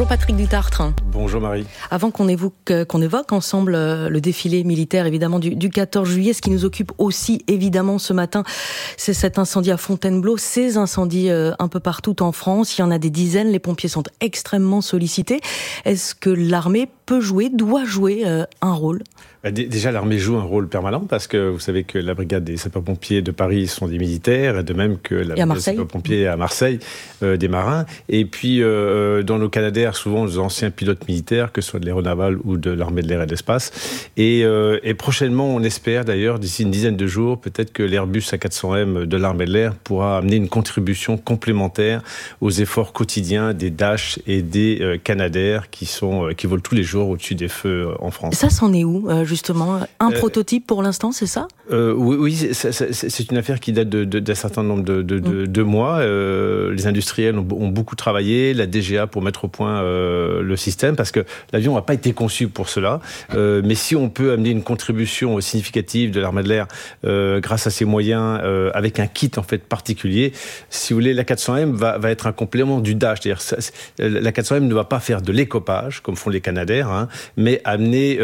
Bonjour Patrick Dutartre. Bonjour Marie. Avant qu'on évoque ensemble le défilé militaire évidemment du 14 juillet, ce qui nous occupe aussi évidemment ce matin, c'est cet incendie à Fontainebleau, ces incendies un peu partout en France, il y en a des dizaines, les pompiers sont extrêmement sollicités. Est-ce que l'armée doit jouer un rôle ? Déjà, l'armée joue un rôle permanent parce que vous savez que la brigade des sapeurs-pompiers de Paris sont des militaires, et de même que la brigade des sapeurs-pompiers à Marseille, des marins. Et puis, dans nos Canadair, souvent, les anciens pilotes militaires, que ce soit de l'aéronaval ou de l'armée de l'air et de l'espace. Et prochainement, on espère d'ailleurs, d'ici une dizaine de jours, peut-être que l'Airbus A400M de l'armée de l'air pourra amener une contribution complémentaire aux efforts quotidiens des Dash et des Canadair qui volent tous les jours au-dessus des feux en France. Ça, c'en est où justement, un prototype pour l'instant, c'est ça ? Oui, c'est une affaire qui date d'un certain nombre de mois. Les industriels ont beaucoup travaillé, la DGA, pour mettre au point le système, parce que l'avion n'a pas été conçu pour cela. Mais si on peut amener une contribution significative de l'armée de l'air grâce à ses moyens, avec un kit en fait particulier, si vous voulez, la 400M va être un complément du Dash. C'est-à-dire, la 400M ne va pas faire de l'écopage, comme font les Canadair, mais amener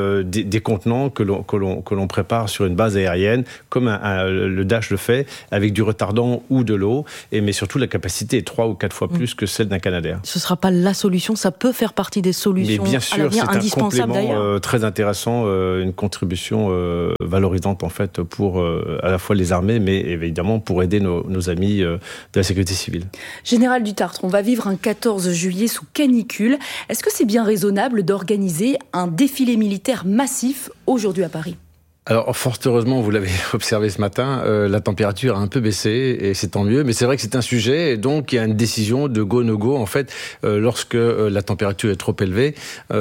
des contenants que l'on prépare sur une base aérienne, comme le Dash le fait, avec du retardant ou de l'eau, mais surtout la capacité est 3 ou 4 fois plus que celle d'un Canadair. Ce ne sera pas la solution, ça peut faire partie des solutions. Mais bien sûr, c'est un complément très intéressant, une contribution valorisante en fait pour à la fois les armées, mais évidemment pour aider nos amis de la sécurité civile. Général Dutartre, on va vivre un 14 juillet sous canicule. Est-ce que c'est bien raisonnable d'organiser un défilé militaire massif aujourd'hui à Paris ? Alors, fort heureusement, vous l'avez observé ce matin, la température a un peu baissé et c'est tant mieux. Mais c'est vrai que c'est un sujet et donc il y a une décision de go no go en fait lorsque la température est trop élevée.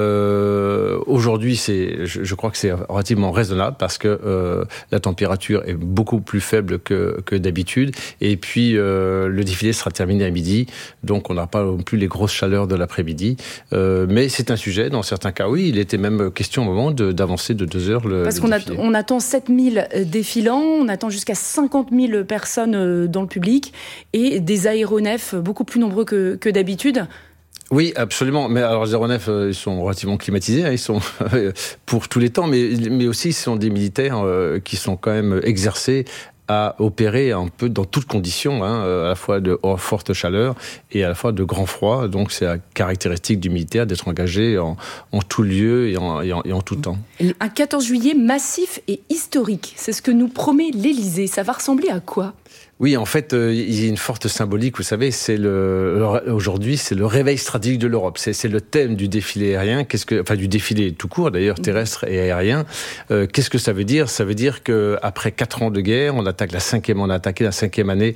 Aujourd'hui, je crois que c'est relativement raisonnable parce que la température est beaucoup plus faible que d'habitude. Et puis le défilé sera terminé à midi, donc on n'a pas non plus les grosses chaleurs de l'après-midi. Mais c'est un sujet. Dans certains cas, oui, il était même question au moment d'avancer de 2 heures le défilé. On attend 7000 défilants, on attend jusqu'à 50 000 personnes dans le public et des aéronefs beaucoup plus nombreux que d'habitude. Oui, absolument. Mais alors les aéronefs, ils sont relativement climatisés, ils sont pour tous les temps, mais aussi ce sont des militaires qui sont quand même exercés à opérer un peu dans toutes conditions, à la fois de forte chaleur et à la fois de grand froid. Donc c'est la caractéristique du militaire d'être engagé en tout lieu et en tout temps. Un 14 juillet massif et historique, c'est ce que nous promet l'Élysée. Ça va ressembler à quoi ? Oui, en fait, il y a une forte symbolique, vous savez, aujourd'hui, c'est le réveil stratégique de l'Europe. C'est le thème du défilé aérien, du défilé tout court, d'ailleurs, terrestre et aérien. Qu'est-ce que ça veut dire ? Ça veut dire qu'après 4 ans de guerre, on a attaqué la 5e année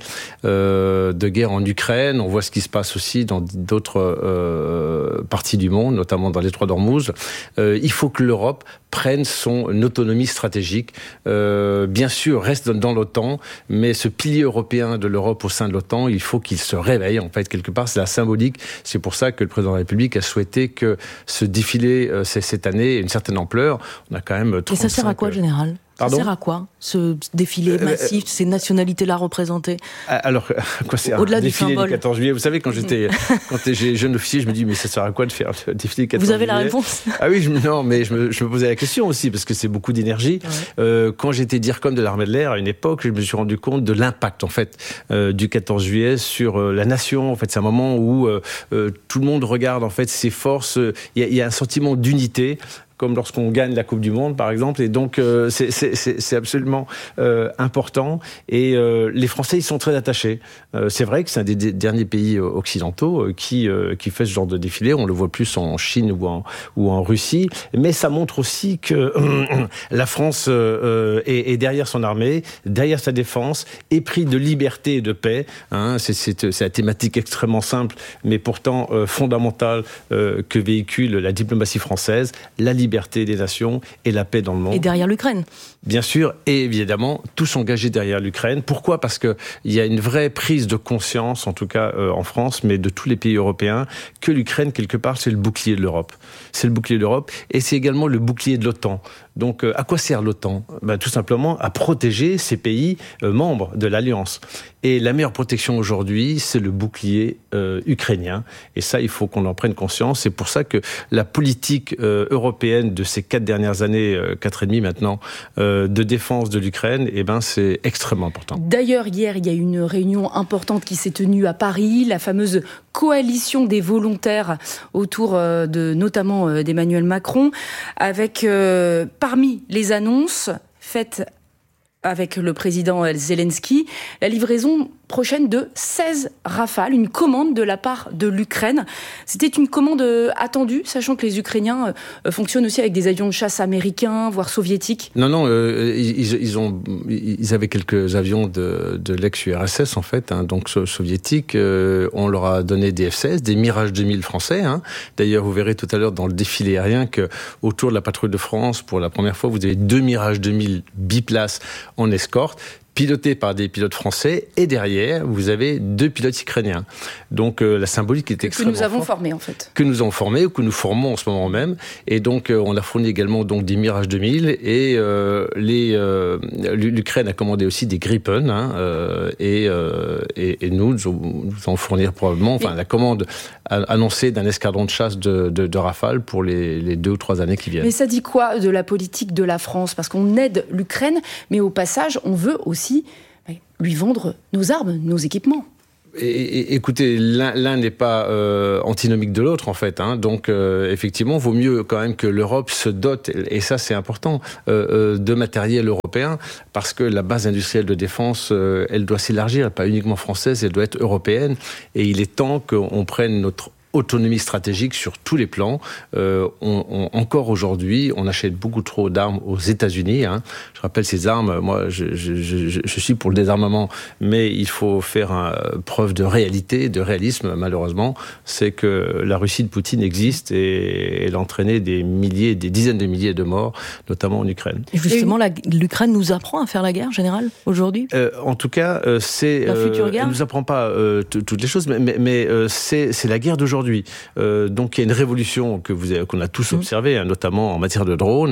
de guerre en Ukraine. On voit ce qui se passe aussi dans d'autres parties du monde, notamment dans l'étroit d'Ormuz. Il faut que l'Europe prenne son autonomie stratégique. Bien sûr, reste dans l'OTAN, mais ce pilier européen de l'Europe au sein de l'OTAN, il faut qu'il se réveille, en fait, quelque part. C'est la symbolique. C'est pour ça que le président de la République a souhaité que ce défilé, cette année, ait une certaine ampleur. On a quand même 35... Et ça sert à quoi, général ? Pardon ? Ça sert à quoi, ce défilé massif, ces nationalités-là représentées ? Alors, quoi, c'est au-delà un défilé du 14 juillet. Vous savez, quand j'étais jeune officier, je me dis, mais ça sert à quoi de faire le défilé du 14 juillet ? Vous avez la réponse ? Ah oui, je me posais la question aussi, parce que c'est beaucoup d'énergie. Ouais. Quand j'étais DIRCOM de l'armée de l'air, à une époque, je me suis rendu compte de l'impact, en fait, du 14 juillet sur la nation. En fait, c'est un moment où tout le monde regarde, en fait, ses forces. Il y a un sentiment d'unité, comme lorsqu'on gagne la Coupe du Monde, par exemple. Et donc, c'est absolument important. Et les Français, ils sont très attachés. C'est vrai que c'est un des derniers pays occidentaux qui fait ce genre de défilé. On le voit plus en Chine ou en Russie. Mais ça montre aussi que la France est derrière son armée, derrière sa défense, épris de liberté et de paix. C'est la thématique extrêmement simple, mais pourtant fondamentale que véhicule la diplomatie française. La liberté liberté des nations et la paix dans le monde. Et derrière l'Ukraine. Bien sûr, et évidemment, tous engagés derrière l'Ukraine. Pourquoi ? Parce qu'il y a une vraie prise de conscience, en tout cas en France, mais de tous les pays européens, que l'Ukraine, quelque part, c'est le bouclier de l'Europe. C'est le bouclier de l'Europe et c'est également le bouclier de l'OTAN. Donc, à quoi sert l'OTAN ? Tout simplement à protéger ces pays membres de l'Alliance. Et la meilleure protection aujourd'hui, c'est le bouclier ukrainien. Et ça, il faut qu'on en prenne conscience. C'est pour ça que la politique européenne de ces 4 dernières années, 4 et demi maintenant, de défense de l'Ukraine, c'est extrêmement important. D'ailleurs, hier, il y a eu une réunion importante qui s'est tenue à Paris, la fameuse coalition des volontaires autour notamment d'Emmanuel Macron, avec parmi les annonces faites avec le président Zelensky, la livraison prochaine de 16 Rafales, une commande de la part de l'Ukraine. C'était une commande attendue, sachant que les Ukrainiens fonctionnent aussi avec des avions de chasse américains, voire soviétiques. Non, ils avaient quelques avions de l'ex-URSS, en fait, donc soviétiques. On leur a donné des F-16, des Mirage 2000 français. D'ailleurs, vous verrez tout à l'heure dans le défilé aérien qu'autour de la patrouille de France, pour la première fois, vous avez 2 Mirage 2000 biplaces en escorte, piloté par des pilotes français, et derrière, vous avez 2 pilotes ukrainiens. Donc, la symbolique est extrêmement forte. Que nous avons formés, en fait. Que nous avons formés, ou que nous formons en ce moment même. Et donc, on a fourni également des Mirage 2000, et l'Ukraine a commandé aussi des Gripen, et nous allons fournir probablement, la commande annoncée d'un escadron de chasse de Rafale pour les 2 ou 3 années qui viennent. Mais ça dit quoi de la politique de la France ? Parce qu'on aide l'Ukraine, mais au passage, on veut aussi lui vendre nos armes, nos équipements. Écoutez, l'un n'est pas antinomique de l'autre, en fait. Donc, effectivement, vaut mieux quand même que l'Europe se dote, et ça c'est important, de matériel européen, parce que la base industrielle de défense, elle doit s'élargir, pas uniquement française, elle doit être européenne, et il est temps qu'on prenne notre autonomie stratégique sur tous les plans. Encore aujourd'hui, on achète beaucoup trop d'armes aux États-Unis. Je rappelle ces armes, moi je suis pour le désarmement, mais il faut faire preuve de réalité, de réalisme, malheureusement. C'est que la Russie de Poutine existe et elle a entraîné des dizaines de milliers de morts, notamment en Ukraine. Et justement, l'Ukraine nous apprend à faire la guerre, générale, aujourd'hui ? En tout cas, c'est... La future guerre ? Elle ne nous apprend pas toutes les choses, mais c'est la guerre d'aujourd'hui. Donc il y a une révolution qu'on a tous observée, notamment en matière de drones.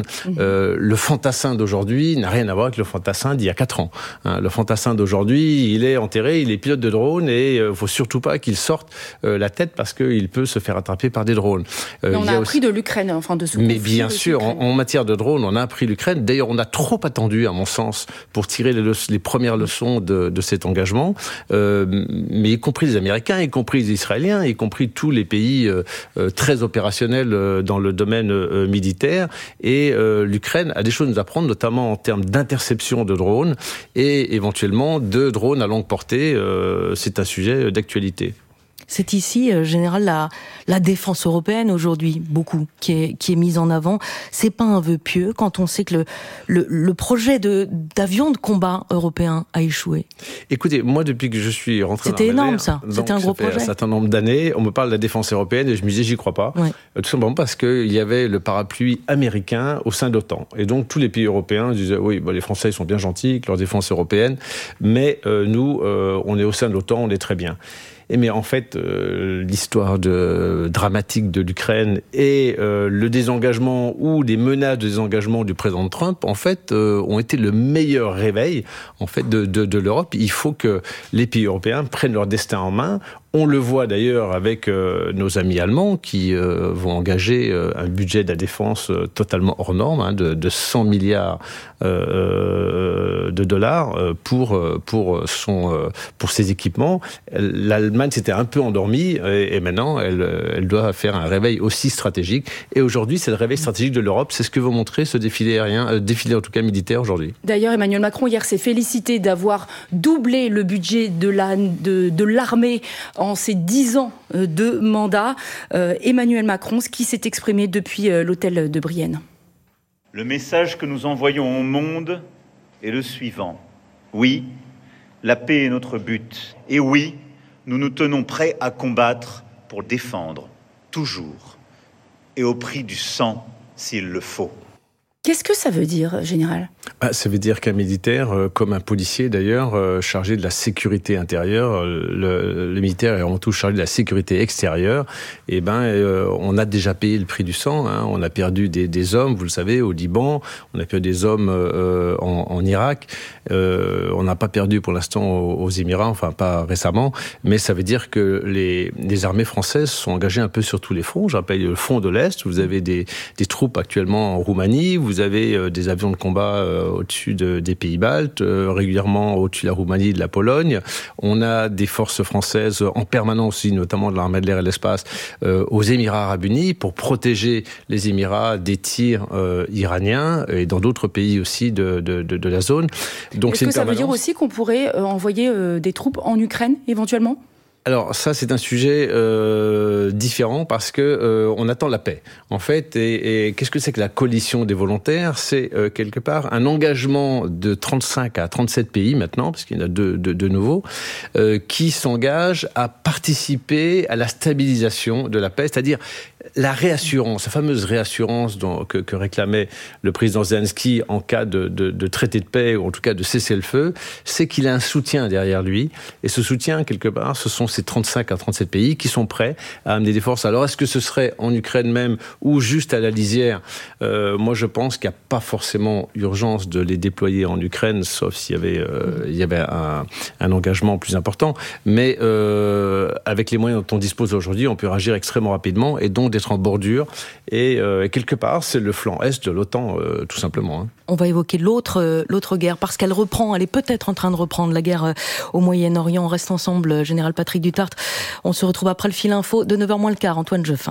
Le fantassin d'aujourd'hui n'a rien à voir avec le fantassin d'il y a 4 ans. Le fantassin d'aujourd'hui, il est enterré, il est pilote de drone et il ne faut surtout pas qu'il sorte la tête parce qu'il peut se faire attraper par des drones. Mais on a appris de l'Ukraine, de ce conflit. Mais bien sûr, en matière de drones, on a appris l'Ukraine. D'ailleurs, on a trop attendu, à mon sens, pour tirer les premières leçons de cet engagement. Mais y compris les Américains, y compris les Israéliens, y compris tous les pays très opérationnels dans le domaine militaire. Et l'Ukraine a des choses à nous apprendre, notamment en termes d'interception de drones et éventuellement de drones à longue portée. C'est un sujet d'actualité. C'est ici, général, la défense européenne aujourd'hui, beaucoup, qui est mise en avant. C'est pas un vœu pieux quand on sait que le projet d'avion de combat européen a échoué. Écoutez, moi, depuis que je suis rentré C'était énorme, ça. C'était un gros projet. Un certain nombre d'années, on me parle de la défense européenne et je me disais, j'y crois pas. Ouais. Tout simplement parce qu'il y avait le parapluie américain au sein de l'OTAN. Et donc, tous les pays européens disaient, oui, les Français, ils sont bien gentils avec leur défense européenne, mais nous, on est au sein de l'OTAN, on est très bien. Mais en fait, l'histoire dramatique de l'Ukraine et le désengagement ou les menaces de désengagement du président Trump, en fait, ont été le meilleur réveil en fait de l'Europe. Il faut que les pays européens prennent leur destin en main. On le voit d'ailleurs avec nos amis allemands qui vont engager un budget de la défense totalement hors norme, de 100 milliards de dollars pour ses équipements. L'Allemagne s'était un peu endormie et maintenant elle doit faire un réveil aussi stratégique. Et aujourd'hui, c'est le réveil stratégique de l'Europe. C'est ce que veut montrer ce défilé aérien, défilé en tout cas militaire aujourd'hui. D'ailleurs, Emmanuel Macron hier s'est félicité d'avoir doublé le budget de l'armée en ces 10 ans de mandat. Emmanuel Macron, qui s'est exprimé depuis l'hôtel de Brienne. Le message que nous envoyons au monde est le suivant. Oui, la paix est notre but. Et oui, nous nous tenons prêts à combattre pour défendre, toujours, et au prix du sang s'il le faut. Qu'est-ce que ça veut dire, général ? Ça veut dire qu'un militaire, comme un policier d'ailleurs, chargé de la sécurité intérieure, le militaire est avant tout chargé de la sécurité extérieure, on a déjà payé le prix du sang, hein. On a perdu des hommes, vous le savez, au Liban, on a perdu des hommes en Irak, on n'a pas perdu pour l'instant aux Émirats, enfin pas récemment, mais ça veut dire que les armées françaises sont engagées un peu sur tous les fronts. Je rappelle le front de l'Est, vous avez des troupes actuellement en Roumanie, vous avez des avions de combat au-dessus des pays baltes, régulièrement au-dessus de la Roumanie et de la Pologne. On a des forces françaises en permanence aussi, notamment de l'armée de l'air et de l'espace, aux Émirats arabes unis pour protéger les Émirats des tirs iraniens et dans d'autres pays aussi de la zone. Donc, est-ce que ça veut dire aussi qu'on pourrait envoyer des troupes en Ukraine éventuellement ? Alors ça, c'est un sujet différent parce que on attend la paix. En fait, et qu'est-ce que c'est que la coalition des volontaires ? C'est quelque part un engagement de 35 à 37 pays maintenant, parce qu'il y en a deux nouveaux, qui s'engagent à participer à la stabilisation de la paix, c'est-à-dire la réassurance, la fameuse réassurance que réclamait le président Zelensky en cas de traité de paix, ou en tout cas de cessez-le-feu, c'est qu'il a un soutien derrière lui. Et ce soutien, quelque part, ce sont ces 35 à 37 pays qui sont prêts à amener des forces. Alors, est-ce que ce serait en Ukraine même ou juste à la lisière ? Moi, je pense qu'il n'y a pas forcément urgence de les déployer en Ukraine, sauf s'il y avait un engagement plus important. Mais avec les moyens dont on dispose aujourd'hui, on peut réagir extrêmement rapidement et donc d'être en bordure. Et quelque part, c'est le flanc est de l'OTAN, tout simplement. Hein. On va évoquer l'autre guerre, parce qu'elle reprend, elle est peut-être en train de reprendre, la guerre au Moyen-Orient. On reste ensemble, Général Patrick Dutartre. On se retrouve après le fil info de 9h moins le quart. Antoine Jeffin.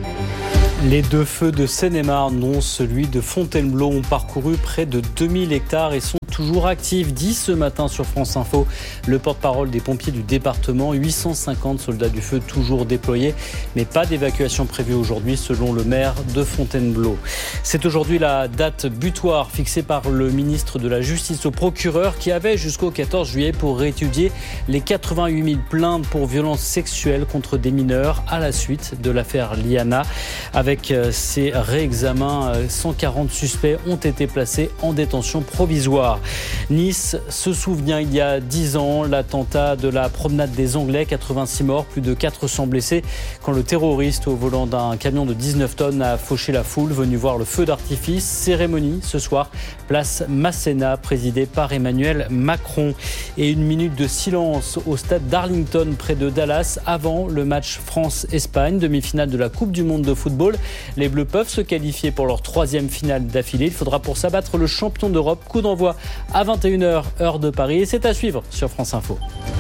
Les deux feux de Seine-et-Marne, dont celui de Fontainebleau, ont parcouru près de 2000 hectares et sont toujours actifs. Dit ce matin sur France Info, le porte-parole des pompiers du département. 850 soldats du feu toujours déployés, mais pas d'évacuation prévue aujourd'hui selon le maire de Fontainebleau. C'est aujourd'hui la date butoir fixée par le ministre de la Justice au procureur qui avait jusqu'au 14 juillet pour réétudier les 88 000 plaintes pour violences sexuelles contre des mineurs à la suite de l'affaire Liana. Avec ces réexamens, 140 suspects ont été placés en détention provisoire. Nice se souvient il y a 10 ans, l'attentat de la promenade des Anglais, 86 morts, plus de 400 blessés, quand le terroriste au volant d'un camion de 19 tonnes a fauché la foule, venu voir le feu d'artifice. Cérémonie ce soir, place Masséna, présidée par Emmanuel Macron. Et une minute de silence au stade d'Arlington, près de Dallas, avant le match France-Espagne, demi-finale de la Coupe du Monde de football. Les Bleus peuvent se qualifier pour leur 3e finale d'affilée. Il faudra pour ça battre le champion d'Europe. Coup d'envoi à 21h, heure de Paris. Et c'est à suivre sur France Info.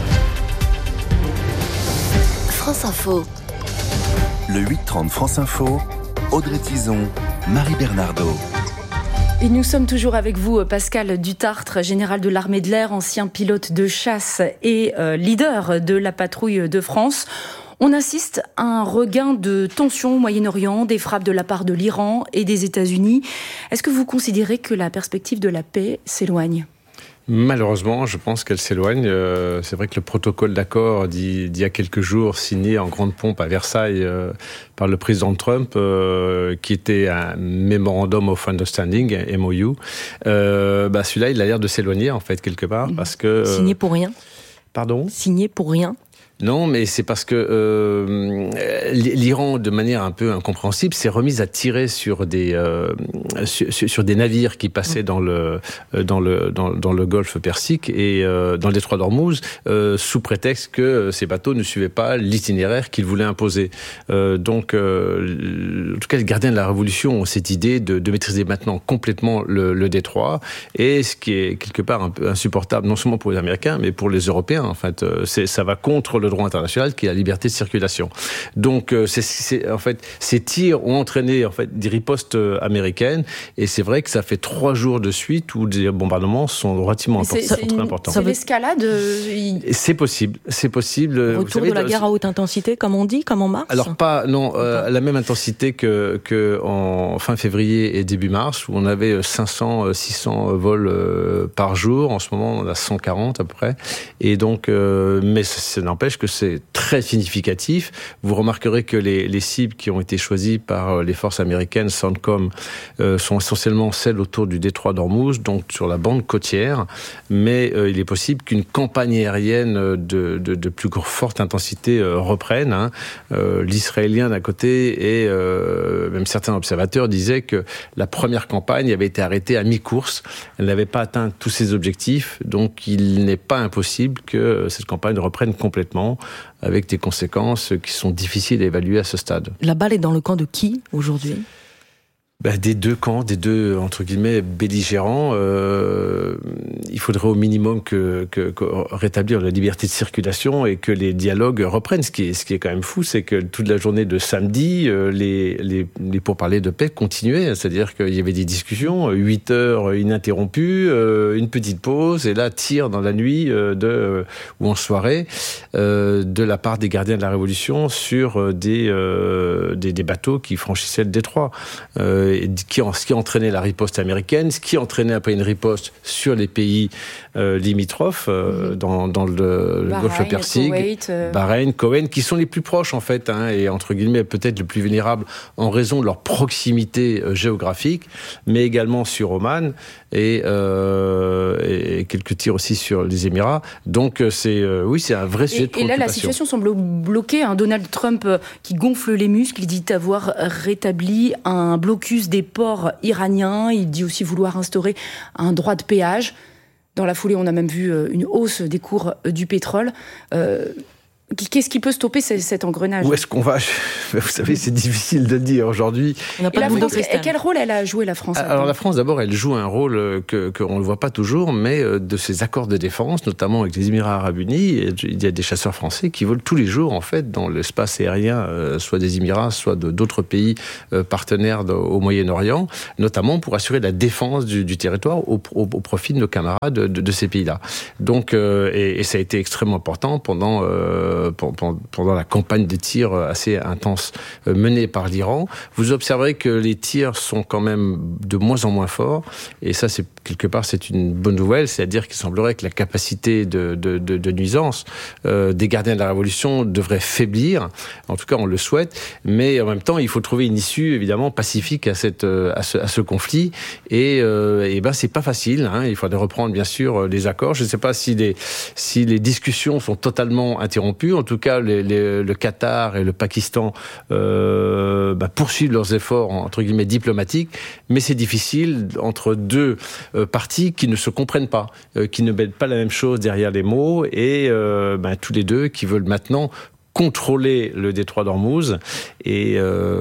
France Info. Le 8h30 France Info, Audrey Tizon, Marie Bernardo. Et nous sommes toujours avec vous, Pascal Dutartre, général de l'armée de l'air, ancien pilote de chasse et leader de la patrouille de France. On assiste à un regain de tension au Moyen-Orient, des frappes de la part de l'Iran et des États-Unis. Est-ce que vous considérez que la perspective de la paix s'éloigne ? Malheureusement, je pense qu'elle s'éloigne. C'est vrai que le protocole d'accord d'il y a quelques jours, signé en grande pompe à Versailles par le président Trump, qui était un Memorandum of Understanding, un MOU, celui-là, il a l'air de s'éloigner, en fait, quelque part, parce que... Signé pour rien ? Pardon ? Signé pour rien ? Non, mais c'est parce que l'Iran, de manière un peu incompréhensible, s'est remise à tirer sur des navires qui passaient dans le Golfe Persique et dans le détroit d'Ormuz, sous prétexte que ces bateaux ne suivaient pas l'itinéraire qu'ils voulaient imposer. Donc, en tout cas, les gardiens de la Révolution ont cette idée de maîtriser maintenant complètement le détroit, et ce qui est quelque part un peu insupportable, non seulement pour les Américains, mais pour les Européens. En fait, ça va contre le droit international qui est la liberté de circulation. Donc, en fait, ces tirs ont entraîné en fait des ripostes américaines, et c'est vrai que ça fait 3 jours de suite où des bombardements sont relativement importants. C'est l'escalade. C'est possible. Retour de la guerre à haute intensité, comme on dit, comme en mars. Alors à la même intensité que en fin février et début mars, où on avait 500-600 vols par jour. En ce moment, on a 140 à peu près. Et donc, mais ça n'empêche que c'est très significatif. Vous remarquerez vrai que les cibles qui ont été choisies par les forces américaines, CENTCOM, sont essentiellement celles autour du détroit d'Ormuz, donc sur la bande côtière, mais il est possible qu'une campagne aérienne de plus forte intensité reprenne. L'Israélien d'un côté et même certains observateurs disaient que la première campagne avait été arrêtée à mi-course. Elle n'avait pas atteint tous ses objectifs, donc il n'est pas impossible que cette campagne reprenne complètement, avec des conséquences qui sont difficiles à évaluer à ce stade. La balle est dans le camp de qui aujourd'hui ? Des deux camps, des deux, entre guillemets, belligérants. Il faudrait au minimum que rétablir la liberté de circulation et que les dialogues reprennent. Ce qui est quand même fou, c'est que toute la journée de samedi, les pourparlers de paix continuaient. C'est-à-dire qu'il y avait des discussions, 8 heures ininterrompues, une petite pause, et là, tir dans la nuit ou en soirée, de la part des gardiens de la Révolution sur des bateaux qui franchissaient le détroit. Ce qui entraînait la riposte américaine, ce qui entraînait après une riposte sur les pays limitrophes, dans le Golfe Persique, Bahreïn, Koweït, qui sont les plus proches en fait, et entre guillemets peut-être les plus vulnérables en raison de leur proximité géographique, mais également sur Oman et quelques tirs aussi sur les Émirats. Donc c'est un vrai sujet de préoccupation. Et là la situation semble bloquée. Donald Trump qui gonfle les muscles, il dit avoir rétabli un blocus des ports iraniens. Il dit aussi vouloir instaurer un droit de péage. Dans la foulée, on a même vu une hausse des cours du pétrole. Qu'est-ce qui peut stopper cet engrenage ? Où est-ce qu'on va ? Vous savez, c'est difficile de dire aujourd'hui. Et la France, quel rôle elle a joué, la France ? Alors la France, d'abord, elle joue un rôle qu'on ne voit pas toujours, mais de ces accords de défense, notamment avec les Émirats Arabes Unis, il y a des chasseurs français qui volent tous les jours, en fait, dans l'espace aérien, soit des Émirats, soit d'autres pays partenaires au Moyen-Orient, notamment pour assurer la défense du territoire au profit de nos camarades de ces pays-là. Donc, et ça a été extrêmement important pendant la campagne de tirs assez intense menée par l'Iran. Vous observerez que les tirs sont quand même de moins en moins forts, et ça, quelque part, c'est une bonne nouvelle, c'est-à-dire qu'il semblerait que la capacité de nuisance des gardiens de la Révolution devrait faiblir, en tout cas on le souhaite, mais en même temps, il faut trouver une issue, évidemment, pacifique à ce conflit, et c'est pas facile, il faudrait reprendre, bien sûr, les accords. Je ne sais pas si les discussions sont totalement interrompues. En tout cas, le Qatar et le Pakistan poursuivent leurs efforts, entre guillemets, diplomatiques, mais c'est difficile entre deux parties qui ne se comprennent pas, qui ne mettent pas la même chose derrière les mots, et tous les deux qui veulent maintenant contrôler le détroit d'Ormuz, et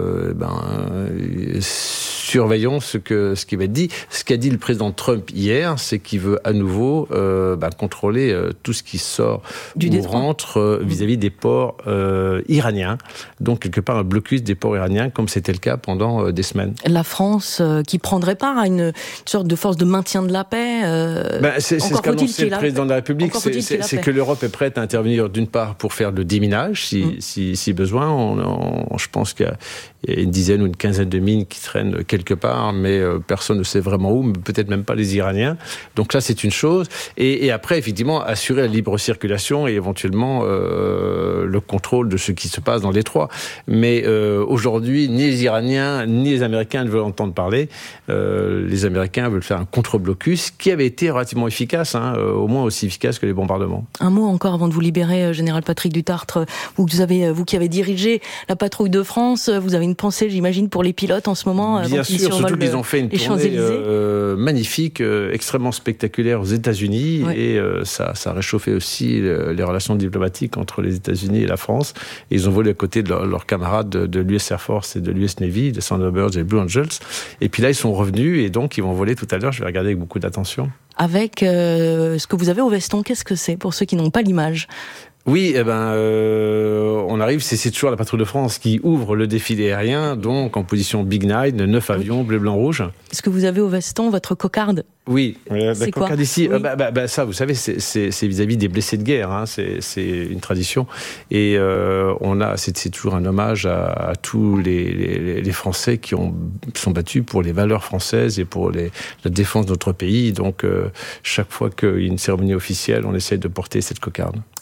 surveillons ce qui va être dit. Ce qu'a dit le président Trump hier, c'est qu'il veut à nouveau contrôler tout ce qui sort ou rentre vis-à-vis des ports iraniens. Donc, quelque part, un blocus des ports iraniens, comme c'était le cas pendant des semaines. La France qui prendrait part à une sorte de force de maintien de la paix. C'est ce qu'a annoncé le président de la République. C'est que l'Europe est prête à intervenir, d'une part, pour faire le déminage, si besoin. Je pense qu'il y a une dizaine ou une quinzaine de mines qui traînent quelque part, mais personne ne sait vraiment où, peut-être même pas les Iraniens. Donc ça, c'est une chose. Et après, effectivement, assurer la libre circulation et éventuellement le contrôle de ce qui se passe dans le détroit. Mais aujourd'hui, ni les Iraniens, ni les Américains ne veulent entendre parler. Les Américains veulent faire un contre-blocus qui avait été relativement efficace, au moins aussi efficace que les bombardements. Un mot encore avant de vous libérer, Général Patrick Dutartre. Vous qui avez dirigé la patrouille de France, vous avez une pensée, j'imagine, pour les pilotes en ce moment. Bien sûr, surtout qu'ils ont fait une tournée magnifique, extrêmement spectaculaire aux États-Unis, et ça a réchauffé aussi les relations diplomatiques entre les États-Unis et la France. Et ils ont volé à côté de leurs camarades de l'US Air Force et de l'US Navy, de Thunderbirds et Blue Angels. Et puis là, ils sont revenus, et donc ils vont voler tout à l'heure. Je vais regarder avec beaucoup d'attention. Avec ce que vous avez au veston, qu'est-ce que c'est pour ceux qui n'ont pas l'image ? Oui, on arrive, c'est toujours la patrouille de France qui ouvre le défilé aérien, donc en position Big Night, 9 avions, bleu, blanc, rouge. Est-ce que vous avez au veston votre cocarde ? Oui, la cocarde ici, oui. Ça, vous savez, c'est vis-à-vis des blessés de guerre, c'est une tradition. Et c'est toujours un hommage à tous les Français qui sont battus pour les valeurs françaises et pour la défense de notre pays. Donc, chaque fois qu'il y a une cérémonie officielle, on essaie de porter cette cocarde. Et vous allez regarder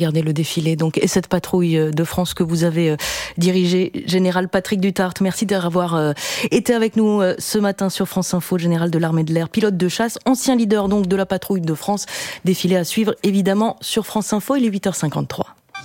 regarder le défilé donc et cette patrouille de France que vous avez dirigée. Général Patrick Duthardt, merci d'avoir été avec nous ce matin sur France Info. Général de l'armée de l'air, pilote de chasse, ancien leader donc de la patrouille de France. Défilé à suivre évidemment sur France Info. Il est 8h53.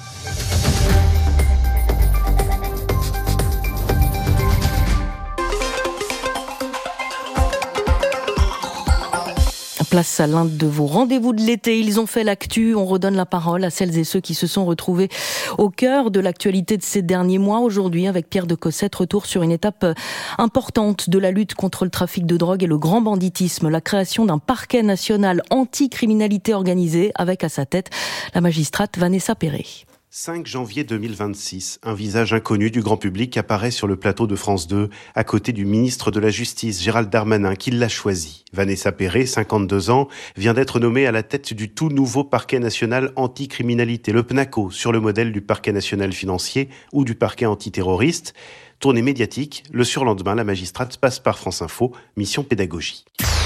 Place à l'un de vos rendez-vous de l'été. Ils ont fait l'actu. On redonne la parole à celles et ceux qui se sont retrouvés au cœur de l'actualité de ces derniers mois. Aujourd'hui, avec Pierre de Cossette, retour sur une étape importante de la lutte contre le trafic de drogue et le grand banditisme. La création d'un parquet national anti-criminalité organisée avec à sa tête la magistrate Vanessa Perret. 5 janvier 2026, un visage inconnu du grand public apparaît sur le plateau de France 2, à côté du ministre de la Justice, Gérald Darmanin, qui l'a choisi. Vanessa Perret, 52 ans, vient d'être nommée à la tête du tout nouveau parquet national anti-criminalité, le PNACO, sur le modèle du parquet national financier ou du parquet antiterroriste. Tournée médiatique, le surlendemain, la magistrate passe par France Info, mission pédagogie.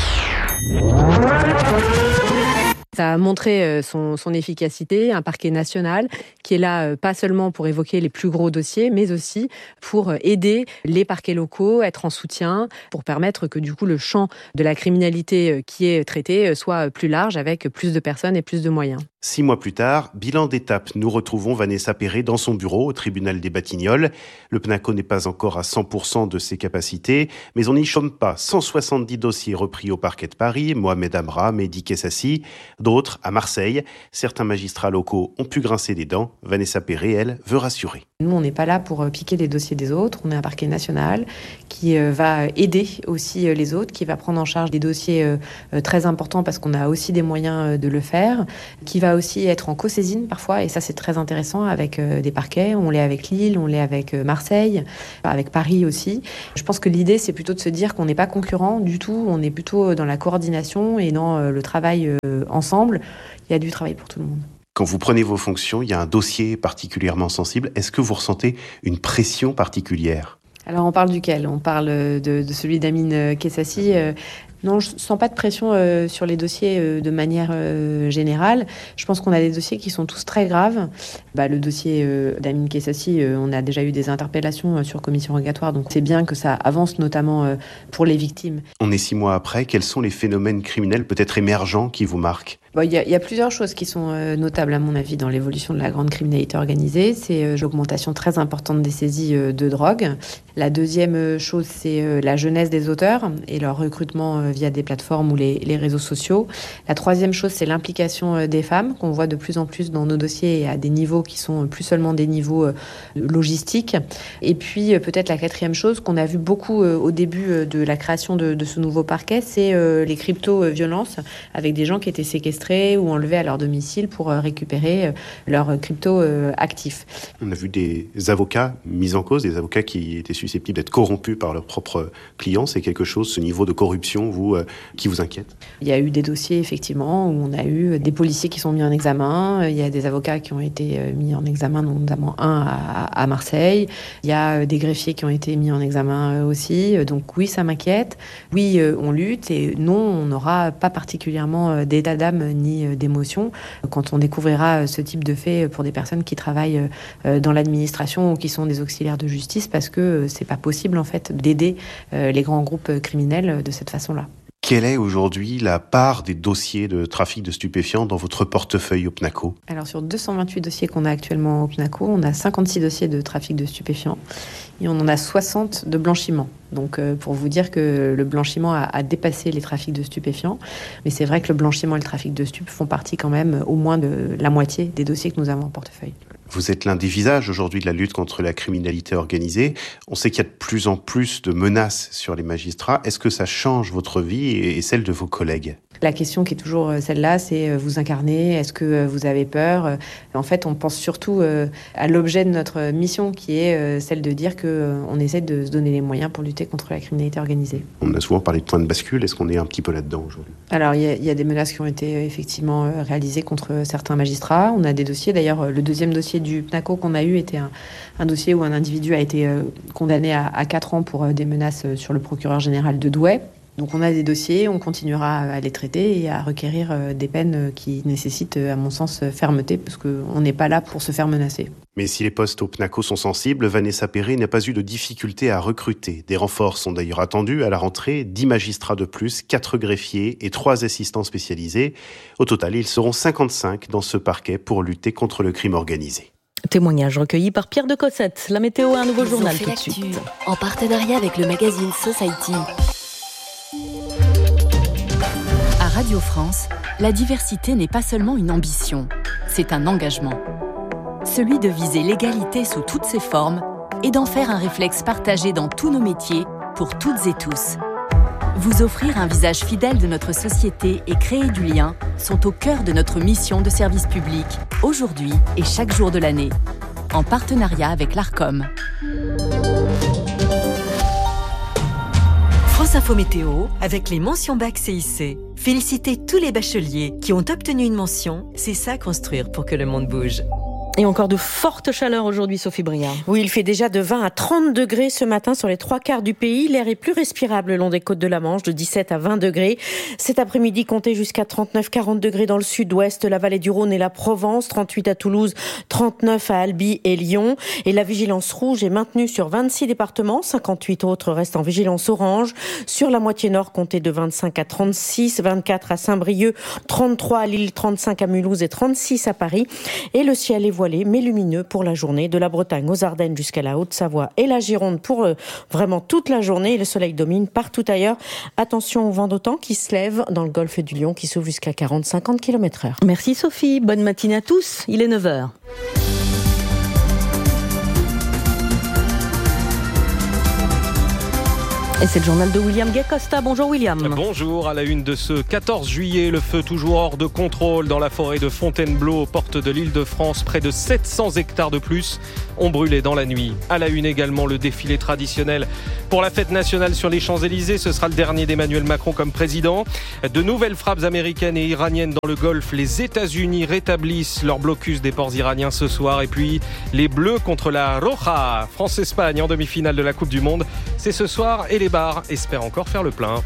Ça a montré son efficacité, un parquet national qui est là pas seulement pour évoquer les plus gros dossiers, mais aussi pour aider les parquets locaux, être en soutien, pour permettre que du coup le champ de la criminalité qui est traité soit plus large avec plus de personnes et plus de moyens. 6 mois plus tard, bilan d'étape, nous retrouvons Vanessa Perret dans son bureau au tribunal des Batignolles. Le PNACO n'est pas encore à 100% de ses capacités, mais on n'y chôme pas. 170 dossiers repris au parquet de Paris, Mohamed Amra, Mehdi Kessassi, d'autres à Marseille. Certains magistrats locaux ont pu grincer des dents. Vanessa Perret, elle, veut rassurer. Nous, on n'est pas là pour piquer les dossiers des autres. On est un parquet national qui va aider aussi les autres, qui va prendre en charge des dossiers très importants parce qu'on a aussi des moyens de le faire, qui va aussi être en co-saisine parfois, et ça c'est très intéressant avec des parquets. On l'est avec Lille, on l'est avec Marseille, avec Paris aussi. Je pense que l'idée c'est plutôt de se dire qu'on n'est pas concurrents du tout, on est plutôt dans la coordination et dans le travail ensemble. Il y a du travail pour tout le monde. Quand vous prenez vos fonctions, il y a un dossier particulièrement sensible. Est-ce que vous ressentez une pression particulière ? Alors on parle duquel ? On parle de celui d'Amine Kessassi. Non, je ne sens pas de pression sur les dossiers de manière générale. Je pense qu'on a des dossiers qui sont tous très graves. Le dossier d'Amine Kessassi, on a déjà eu des interpellations sur commission rogatoire, donc c'est bien que ça avance, notamment pour les victimes. On est 6 mois après. Quels sont les phénomènes criminels peut-être émergents qui vous marquent ? Il y a plusieurs choses qui sont notables à mon avis dans l'évolution de la grande criminalité organisée. C'est l'augmentation très importante des saisies de drogue. La deuxième chose, c'est la jeunesse des auteurs et leur recrutement via des plateformes ou les réseaux sociaux. La troisième chose, c'est l'implication des femmes qu'on voit de plus en plus dans nos dossiers et à des niveaux qui sont plus seulement des niveaux logistiques. Et puis peut-être la quatrième chose qu'on a vu beaucoup au début de la création de ce nouveau parquet, c'est les crypto-violences avec des gens qui étaient séquestrés ou enlevés à leur domicile pour récupérer leurs crypto-actifs. On a vu des avocats mis en cause, des avocats qui étaient susceptibles d'être corrompus par leurs propres clients. C'est quelque chose, ce niveau de corruption, qui vous inquiète ? Il y a eu des dossiers, effectivement, où on a eu des policiers qui sont mis en examen. Il y a des avocats qui ont été mis en examen, notamment un à Marseille. Il y a des greffiers qui ont été mis en examen aussi. Donc oui, ça m'inquiète. Oui, on lutte et non, on n'aura pas particulièrement d'état d'âme ni d'émotion quand on découvrira ce type de fait pour des personnes qui travaillent dans l'administration ou qui sont des auxiliaires de justice, parce que c'est pas possible en fait d'aider les grands groupes criminels de cette façon-là. Quelle est aujourd'hui la part des dossiers de trafic de stupéfiants dans votre portefeuille au PNACO ? Alors sur 228 dossiers qu'on a actuellement au PNACO, on a 56 dossiers de trafic de stupéfiants et on en a 60 de blanchiment. Donc pour vous dire que le blanchiment a dépassé les trafics de stupéfiants. Mais c'est vrai que le blanchiment et le trafic de stupes font partie quand même au moins de la moitié des dossiers que nous avons en portefeuille. Vous êtes l'un des visages aujourd'hui de la lutte contre la criminalité organisée. On sait qu'il y a de plus en plus de menaces sur les magistrats. Est-ce que ça change votre vie et celle de vos collègues ? La question qui est toujours celle-là, c'est vous incarnez, est-ce que vous avez peur ? En fait, on pense surtout à l'objet de notre mission qui est celle de dire qu'on essaie de se donner les moyens pour lutter contre la criminalité organisée. On a souvent parlé de point de bascule, est-ce qu'on est un petit peu là-dedans aujourd'hui ? Alors, il y a des menaces qui ont été effectivement réalisées contre certains magistrats. On a des dossiers, d'ailleurs, le deuxième dossier du PNACO qu'on a eu était un dossier où un individu a été condamné à 4 ans pour des menaces sur le procureur général de Douai. Donc on a des dossiers, on continuera à les traiter et à requérir des peines qui nécessitent, à mon sens, fermeté, parce qu'on n'est pas là pour se faire menacer. Mais si les postes au PNACO sont sensibles, Vanessa Perret n'a pas eu de difficulté à recruter. Des renforts sont d'ailleurs attendus à la rentrée, 10 magistrats de plus, 4 greffiers et 3 assistants spécialisés. Au total, ils seront 55 dans ce parquet pour lutter contre le crime organisé. Témoignage recueilli par Pierre de Cossette. La météo a un nouveau journal tout de suite. En partenariat avec le magazine Society. À Radio France, la diversité n'est pas seulement une ambition, c'est un engagement. Celui de viser l'égalité sous toutes ses formes et d'en faire un réflexe partagé dans tous nos métiers, pour toutes et tous. Vous offrir un visage fidèle de notre société et créer du lien sont au cœur de notre mission de service public, aujourd'hui et chaque jour de l'année, en partenariat avec l'ARCOM. France Info Météo, avec les mentions bac CIC. Félicitez tous les bacheliers qui ont obtenu une mention. C'est ça construire pour que le monde bouge. Et encore de fortes chaleurs aujourd'hui, Sophie Briard. Oui, il fait déjà de 20 à 30 degrés ce matin sur les 3/4 du pays. L'air est plus respirable le long des côtes de la Manche, de 17 à 20 degrés. Cet après-midi, comptez jusqu'à 39-40 degrés dans le sud-ouest, la vallée du Rhône et la Provence, 38 à Toulouse, 39 à Albi et Lyon. Et la vigilance rouge est maintenue sur 26 départements, 58 autres restent en vigilance orange. Sur la moitié nord, comptez de 25 à 36, 24 à Saint-Brieuc, 33 à Lille, 35 à Mulhouse et 36 à Paris. Et le ciel est voilé mais lumineux pour la journée, de la Bretagne aux Ardennes jusqu'à la Haute-Savoie et la Gironde pour vraiment toute la journée. Le soleil domine partout ailleurs. Attention au vent d'autant qui se lève dans le golfe du Lion qui souffle jusqu'à 40-50 km/h. Merci Sophie, bonne matinée à tous, il est 9h. Et c'est le journal de William Gay-Costa. Bonjour William. Bonjour, à la une de ce 14 juillet, le feu toujours hors de contrôle dans la forêt de Fontainebleau, aux portes de l'Île-de-France. Près de 700 hectares de plus ont brûlé dans la nuit. À la une également, le défilé traditionnel pour la fête nationale sur les Champs-Élysées. Ce sera le dernier d'Emmanuel Macron comme président. De nouvelles frappes américaines et iraniennes dans le Golfe. Les États-Unis rétablissent leur blocus des ports iraniens ce soir. Et puis, les Bleus contre la Roja. France-Espagne en demi-finale de la Coupe du Monde. C'est ce soir et les bars espèrent encore faire le plein.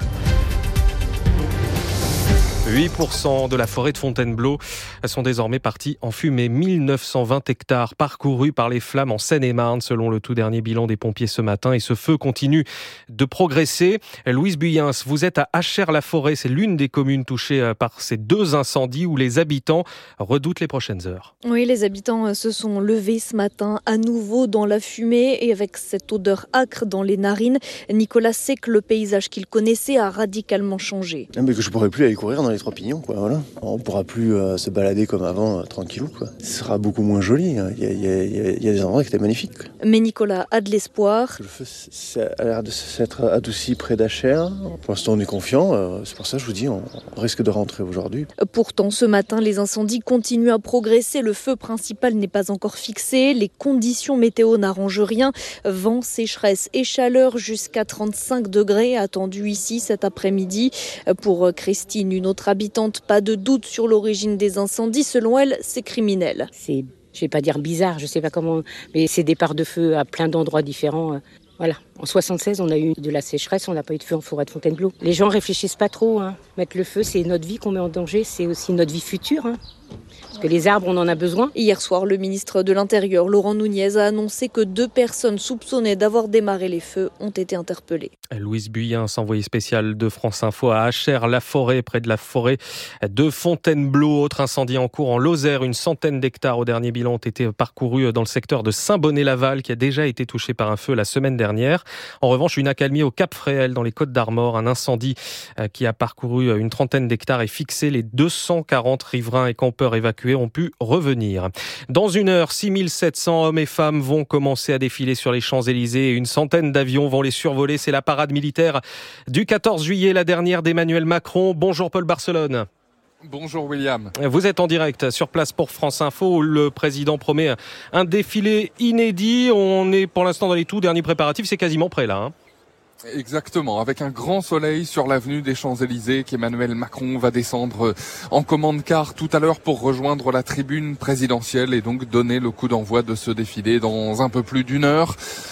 8% de la forêt de Fontainebleau sont désormais partis en fumée. 1920 hectares parcourus par les flammes en Seine-et-Marne, selon le tout dernier bilan des pompiers ce matin. Et ce feu continue de progresser. Louise Buyens, vous êtes à Achères-la-Forêt. C'est l'une des communes touchées par ces deux incendies où les habitants redoutent les prochaines heures. Oui, les habitants se sont levés ce matin à nouveau dans la fumée et avec cette odeur âcre dans les narines. Nicolas sait que le paysage qu'il connaissait a radicalement changé. Mais que je ne pourrai plus aller courir dans les trois pignons, quoi, voilà. On ne pourra plus se balader comme avant, tranquillou, quoi. Ce sera beaucoup moins joli. Il y a des endroits qui étaient magnifiques, quoi. Mais Nicolas a de l'espoir. Le feu a l'air de s'être adouci près d'Achères. Pour l'instant, on est confiant. C'est pour ça que je vous dis, on risque de rentrer aujourd'hui. Pourtant, ce matin, les incendies continuent à progresser. Le feu principal n'est pas encore fixé. Les conditions météo n'arrangent rien. Vent, sécheresse et chaleur jusqu'à 35 degrés attendus ici cet après-midi. Pour Christine, une autre habitante, pas de doute sur l'origine des incendies. Selon elle, c'est criminel. C'est, je vais pas dire bizarre, je sais pas comment, mais c'est départs de feu à plein d'endroits différents. Voilà. En 76, on a eu de la sécheresse, on n'a pas eu de feu en forêt de Fontainebleau. Les gens réfléchissent pas trop. Mettre le feu, c'est notre vie qu'on met en danger, c'est aussi notre vie future. Parce que les arbres, on en a besoin. Hier soir, le ministre de l'Intérieur, Laurent Nunez, a annoncé que 2 personnes soupçonnées d'avoir démarré les feux ont été interpellées. Louise Buyens, envoyée spéciale de France Info à Achères-la-Forêt, près de la forêt de Fontainebleau. Autre incendie en cours en Lozère. Une centaine d'hectares au dernier bilan ont été parcourus dans le secteur de Saint-Bonnet-Laval, qui a déjà été touché par un feu la semaine dernière. En revanche, une accalmie au Cap-Fréhel, dans les Côtes-d'Armor. Un incendie qui a parcouru une trentaine d'hectares et fixé. Les 240 riverains et campeurs évacués ont pu revenir. Dans une heure, 6700 hommes et femmes vont commencer à défiler sur les Champs-Élysées et une centaine d'avions vont les survoler. C'est la parade militaire du 14 juillet, la dernière d'Emmanuel Macron. Bonjour Paul Barcelone. Bonjour William. Vous êtes en direct sur place pour France Info où le président promet un défilé inédit. On est pour l'instant dans les tout derniers préparatifs, c'est quasiment prêt là. Exactement, avec un grand soleil sur l'avenue des Champs-Élysées qu'Emmanuel Macron va descendre en commande-car tout à l'heure pour rejoindre la tribune présidentielle et donc donner le coup d'envoi de ce défilé dans un peu plus d'une heure.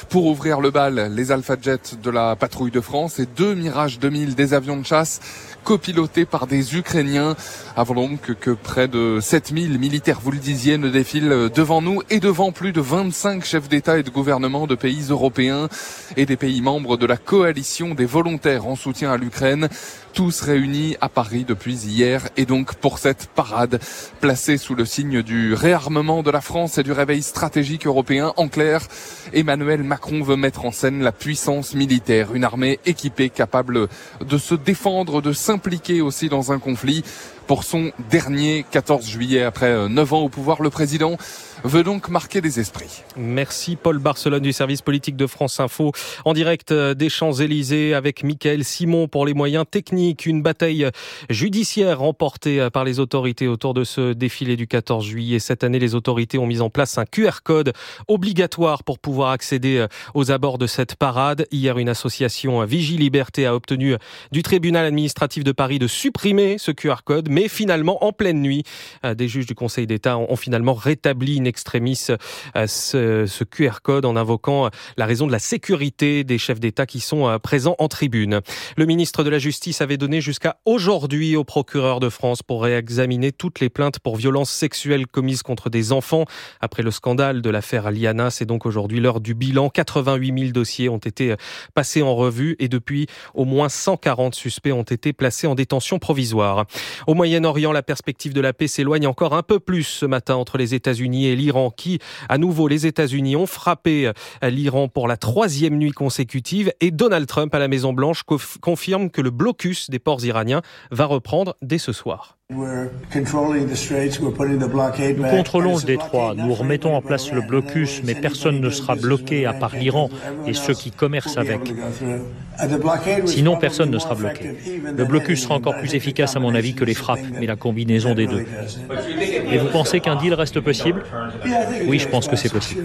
Pour ouvrir le bal, les Alpha Jets de la patrouille de France et 2 Mirage 2000 des avions de chasse copilotés par des Ukrainiens, avant donc que près de 7000 militaires, vous le disiez, ne défilent devant nous et devant plus de 25 chefs d'État et de gouvernement de pays européens et des pays membres de la coalition des volontaires en soutien à l'Ukraine, tous réunis à Paris depuis hier et donc pour cette parade placée sous le signe du réarmement de la France et du réveil stratégique européen. En clair, Emmanuel Macron veut mettre en scène la puissance militaire, une armée équipée capable de se défendre, de s'impliquer aussi dans un conflit. Pour son dernier 14 juillet, après 9 ans au pouvoir, le président veut donc marquer des esprits. Merci Paul Barcelone du service politique de France Info. En direct des Champs-Élysées avec Mickaël Simon pour les moyens techniques. Une bataille judiciaire remportée par les autorités autour de ce défilé du 14 juillet. Cette année, les autorités ont mis en place un QR code obligatoire pour pouvoir accéder aux abords de cette parade. Hier, une association Vigiliberté a obtenu du tribunal administratif de Paris de supprimer ce QR code. Mais finalement, en pleine nuit, des juges du Conseil d'État ont finalement rétabli in extremis ce QR code en invoquant la raison de la sécurité des chefs d'État qui sont présents en tribune. Le ministre de la Justice avait donné jusqu'à aujourd'hui au procureur de France pour réexaminer toutes les plaintes pour violences sexuelles commises contre des enfants. Après le scandale de l'affaire Liana, c'est donc aujourd'hui l'heure du bilan. 88 000 dossiers ont été passés en revue et depuis, au moins 140 suspects ont été placés en détention provisoire. Au Moyen-Orient, la perspective de la paix s'éloigne encore un peu plus ce matin entre les États-Unis et l'Iran qui, à nouveau, les États-Unis ont frappé l'Iran pour la 3e nuit consécutive et Donald Trump à la Maison-Blanche confirme que le blocus des ports iraniens va reprendre dès ce soir. Nous contrôlons le détroit, nous remettons en place le blocus, mais personne ne sera bloqué à part l'Iran et ceux qui commercent avec. Sinon, personne ne sera bloqué. Le blocus sera encore plus efficace à mon avis que les frappes, mais la combinaison des deux. Et vous pensez qu'un deal reste possible ? Oui, je pense que c'est possible.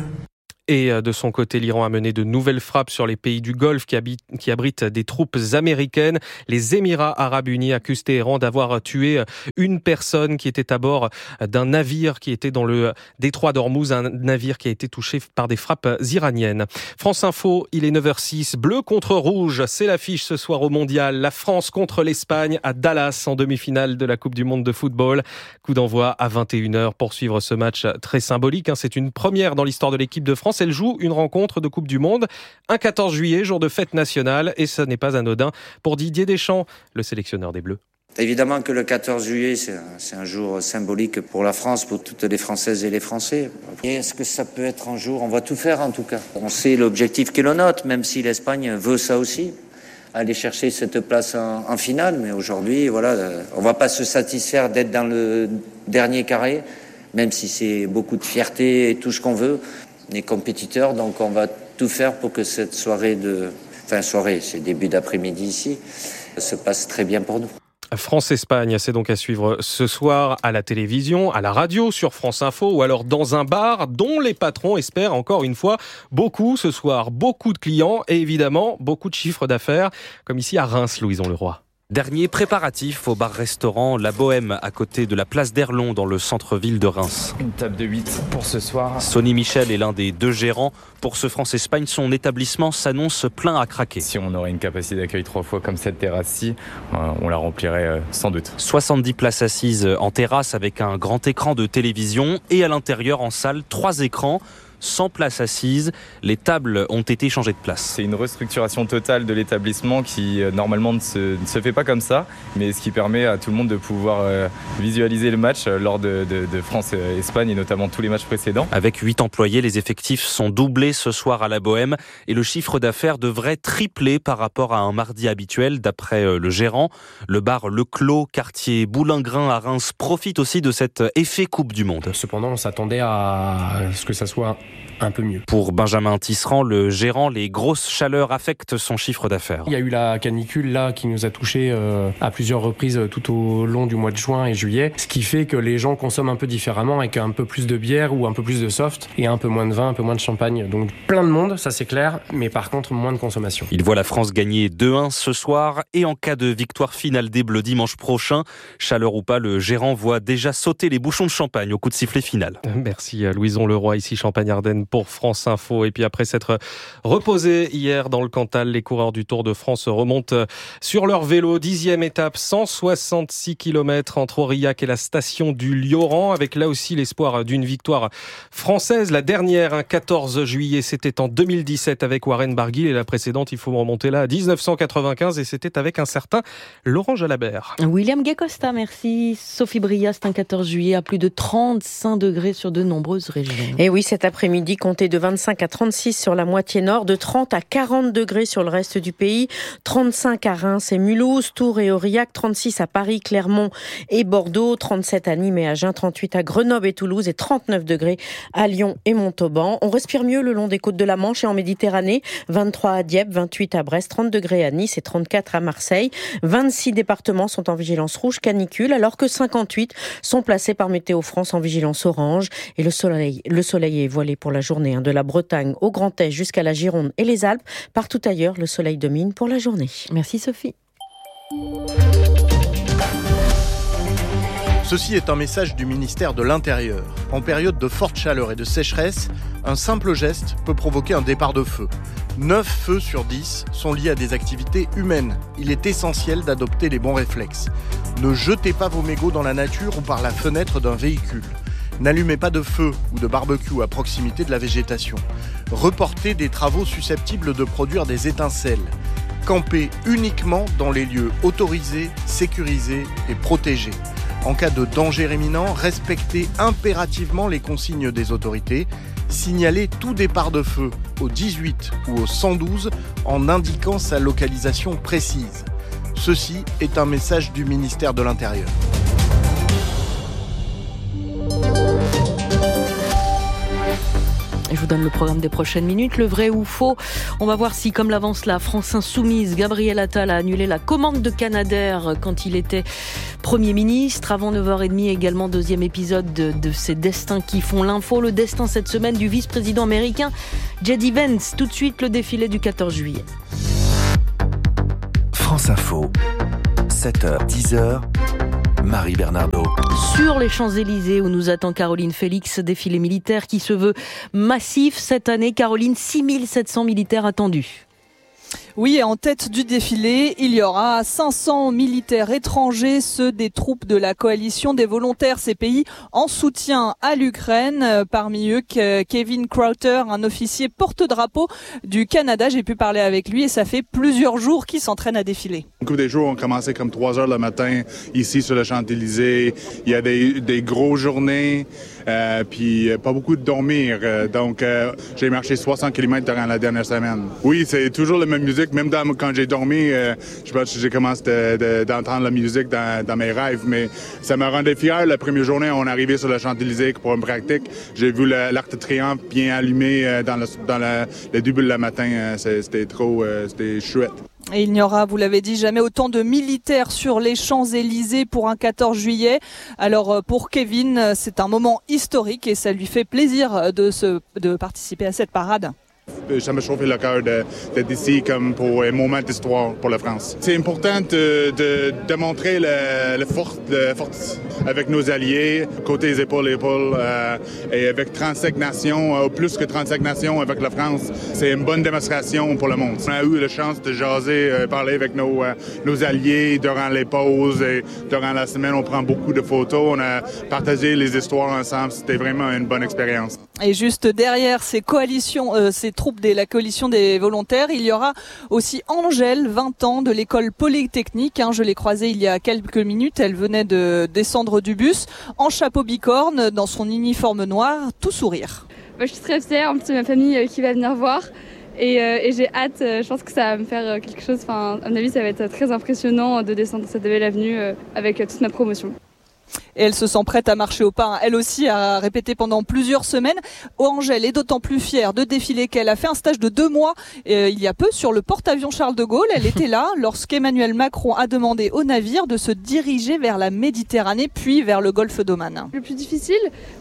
Et de son côté, l'Iran a mené de nouvelles frappes sur les pays du Golfe qui abritent des troupes américaines. Les Émirats arabes unis accusent Téhéran d'avoir tué une personne qui était à bord d'un navire qui était dans le détroit d'Ormuz, un navire qui a été touché par des frappes iraniennes. France Info, il est 9h06, bleu contre rouge, c'est l'affiche ce soir au Mondial. La France contre l'Espagne à Dallas en demi-finale de la Coupe du Monde de football. Coup d'envoi à 21h pour suivre ce match très symbolique. C'est une première dans l'histoire de l'équipe de France. Elle joue une rencontre de Coupe du Monde un 14 juillet, jour de fête nationale, et ce n'est pas anodin pour Didier Deschamps, le sélectionneur des Bleus. Évidemment que le 14 juillet, c'est un jour symbolique pour la France, pour toutes les Françaises et les Français. Et est-ce que ça peut être un jour ? On va tout faire en tout cas. On sait l'objectif qui est le nôtre, même si l'Espagne veut ça aussi, aller chercher cette place en finale. Mais aujourd'hui, voilà, on ne va pas se satisfaire d'être dans le dernier carré, même si c'est beaucoup de fierté et tout ce qu'on veut. On est compétiteurs, donc on va tout faire pour que cette soirée c'est début d'après-midi ici, se passe très bien pour nous. France-Espagne, c'est donc à suivre ce soir à la télévision, à la radio, sur France Info ou alors dans un bar dont les patrons espèrent encore une fois beaucoup ce soir. Beaucoup de clients et évidemment beaucoup de chiffres d'affaires, comme ici à Reims, Louison Leroy. Dernier préparatif au bar-restaurant La Bohème à côté de la place d'Erlon dans le centre-ville de Reims. Une table de 8 pour ce soir. Sonny Michel est l'un des 2 gérants. Pour ce France-Espagne, son établissement s'annonce plein à craquer. Si on aurait une capacité d'accueil 3 fois comme cette terrasse-ci, on la remplirait sans doute. 70 places assises en terrasse avec un grand écran de télévision et à l'intérieur en salle 3 écrans. 100 places assises, les tables ont été changées de place. C'est une restructuration totale de l'établissement qui normalement ne se fait pas comme ça, mais ce qui permet à tout le monde de pouvoir visualiser le match lors de France-Espagne et notamment tous les matchs précédents. Avec 8 employés, les effectifs sont doublés ce soir à la Bohème et le chiffre d'affaires devrait tripler par rapport à un mardi habituel d'après le gérant. Le bar Le Clos, quartier Boulingrin à Reims, profite aussi de cet effet Coupe du Monde. Cependant, on s'attendait à ce que ça soit un peu mieux. Pour Benjamin Tisserand, le gérant, les grosses chaleurs affectent son chiffre d'affaires. Il y a eu la canicule là qui nous a touchés à plusieurs reprises tout au long du mois de juin et juillet, ce qui fait que les gens consomment un peu différemment avec un peu plus de bière ou un peu plus de soft et un peu moins de vin, un peu moins de champagne. Donc plein de monde, ça c'est clair, mais par contre moins de consommation. Il voit la France gagner 2-1 ce soir et en cas de victoire finale des Bleus dimanche prochain, chaleur ou pas, le gérant voit déjà sauter les bouchons de champagne au coup de sifflet final. Merci Louison Leroy, ici Champagne Verden pour France Info. Et puis après s'être reposés hier dans le Cantal, les coureurs du Tour de France remontent sur leur vélo. 10e étape, 166 km entre Aurillac et la station du Lioran, avec là aussi l'espoir d'une victoire française. La dernière, 14 juillet, c'était en 2017 avec Warren Barguil, et la précédente, il faut remonter là à 1995, et c'était avec un certain Laurent Jalabert. William Gay-Costa, merci. Sophie Bria, c'est un 14 juillet à plus de 35 degrés sur de nombreuses régions. Et oui, cet après-midi, comptez de 25 à 36 sur la moitié nord, de 30 à 40 degrés sur le reste du pays, 35 à Reims et Mulhouse, Tours et Aurillac, 36 à Paris, Clermont et Bordeaux, 37 à Nîmes et Agen, 38 à Grenoble et Toulouse et 39 degrés à Lyon et Montauban. On respire mieux le long des côtes de la Manche et en Méditerranée, 23 à Dieppe, 28 à Brest, 30 degrés à Nice et 34 à Marseille. 26 départements sont en vigilance rouge canicule, alors que 58 sont placés par Météo France en vigilance orange. Et le soleil est voilé pour la journée, de la Bretagne au Grand Est jusqu'à la Gironde et les Alpes. Partout ailleurs, le soleil domine pour la journée. Merci Sophie. Ceci est un message du ministère de l'Intérieur. En période de forte chaleur et de sécheresse, un simple geste peut provoquer un départ de feu. 9 feux sur 10 sont liés à des activités humaines. Il est essentiel d'adopter les bons réflexes. Ne jetez pas vos mégots dans la nature ou par la fenêtre d'un véhicule. N'allumez pas de feu ou de barbecue à proximité de la végétation. Reportez des travaux susceptibles de produire des étincelles. Campez uniquement dans les lieux autorisés, sécurisés et protégés. En cas de danger imminent, respectez impérativement les consignes des autorités. Signalez tout départ de feu au 18 ou au 112 en indiquant sa localisation précise. Ceci est un message du ministère de l'Intérieur. Je vous donne le programme des prochaines minutes. Le vrai ou faux, on va voir si, comme l'avance la France Insoumise, Gabriel Attal a annulé la commande de Canadair quand il était Premier ministre. Avant 9h30 également, deuxième épisode de ces destins qui font l'info. Le destin cette semaine du vice-président américain J.D. Vance. Tout de suite, le défilé du 14 juillet. France Info, 7h, 10h. Marie Bernardo. Sur les Champs-Élysées où nous attend Caroline Félix, défilé militaire qui se veut massif cette année. Caroline, 6700 militaires attendus. Oui, et en tête du défilé, il y aura 500 militaires étrangers, ceux des troupes de la coalition des volontaires, ces pays en soutien à l'Ukraine. Parmi eux, Kevin Crowther, un officier porte-drapeau du Canada. J'ai pu parler avec lui et ça fait plusieurs jours qu'il s'entraîne à défiler. Beaucoup des jours ont commencé comme 3 heures le matin ici sur le Champs-Élysées. Il y a des grosses journées, puis pas beaucoup de dormir. Donc, j'ai marché 60 km durant la dernière semaine. Oui, c'est toujours la même musique. Même quand j'ai dormi, je pense que j'ai commencé d'entendre la musique dans mes rêves, mais ça me rendait fier. La première journée, on est arrivé sur le Champs-Élysées pour une pratique. J'ai vu l'Arc de Triomphe bien allumé dans le début de la matin. C'était chouette. Et il n'y aura, vous l'avez dit, jamais autant de militaires sur les Champs-Élysées pour un 14 juillet. Alors pour Kevin, c'est un moment historique et ça lui fait plaisir de participer à cette parade. Ça me chauffait le cœur d'être ici comme pour un moment d'histoire pour la France. C'est important de démontrer la force avec nos alliés, côté épaule à épaule, et avec 35 nations, plus que 35 nations avec la France. C'est une bonne démonstration pour le monde. On a eu la chance de jaser, parler avec nos alliés durant les pauses et durant la semaine. On prend beaucoup de photos, on a partagé les histoires ensemble. C'était vraiment une bonne expérience. Et juste derrière ces troupes de la coalition des volontaires, il y aura aussi Angèle, 20 ans, de l'école polytechnique. Je l'ai croisée il y a quelques minutes. Elle venait de descendre du bus en chapeau bicorne, dans son uniforme noir, tout sourire. Je suis très fière, c'est ma famille qui va venir voir. Et j'ai hâte, je pense que ça va me faire quelque chose. À mon avis, ça va être très impressionnant de descendre cette belle avenue avec toute ma promotion. Et elle se sent prête à marcher au pas. Elle aussi a répété pendant plusieurs semaines. Angèle est d'autant plus fière de défiler qu'elle a fait un stage de 2 mois il y a peu sur le porte-avions Charles de Gaulle. Elle était là lorsqu'Emmanuel Macron a demandé au navire de se diriger vers la Méditerranée puis vers le golfe d'Oman. Le plus difficile,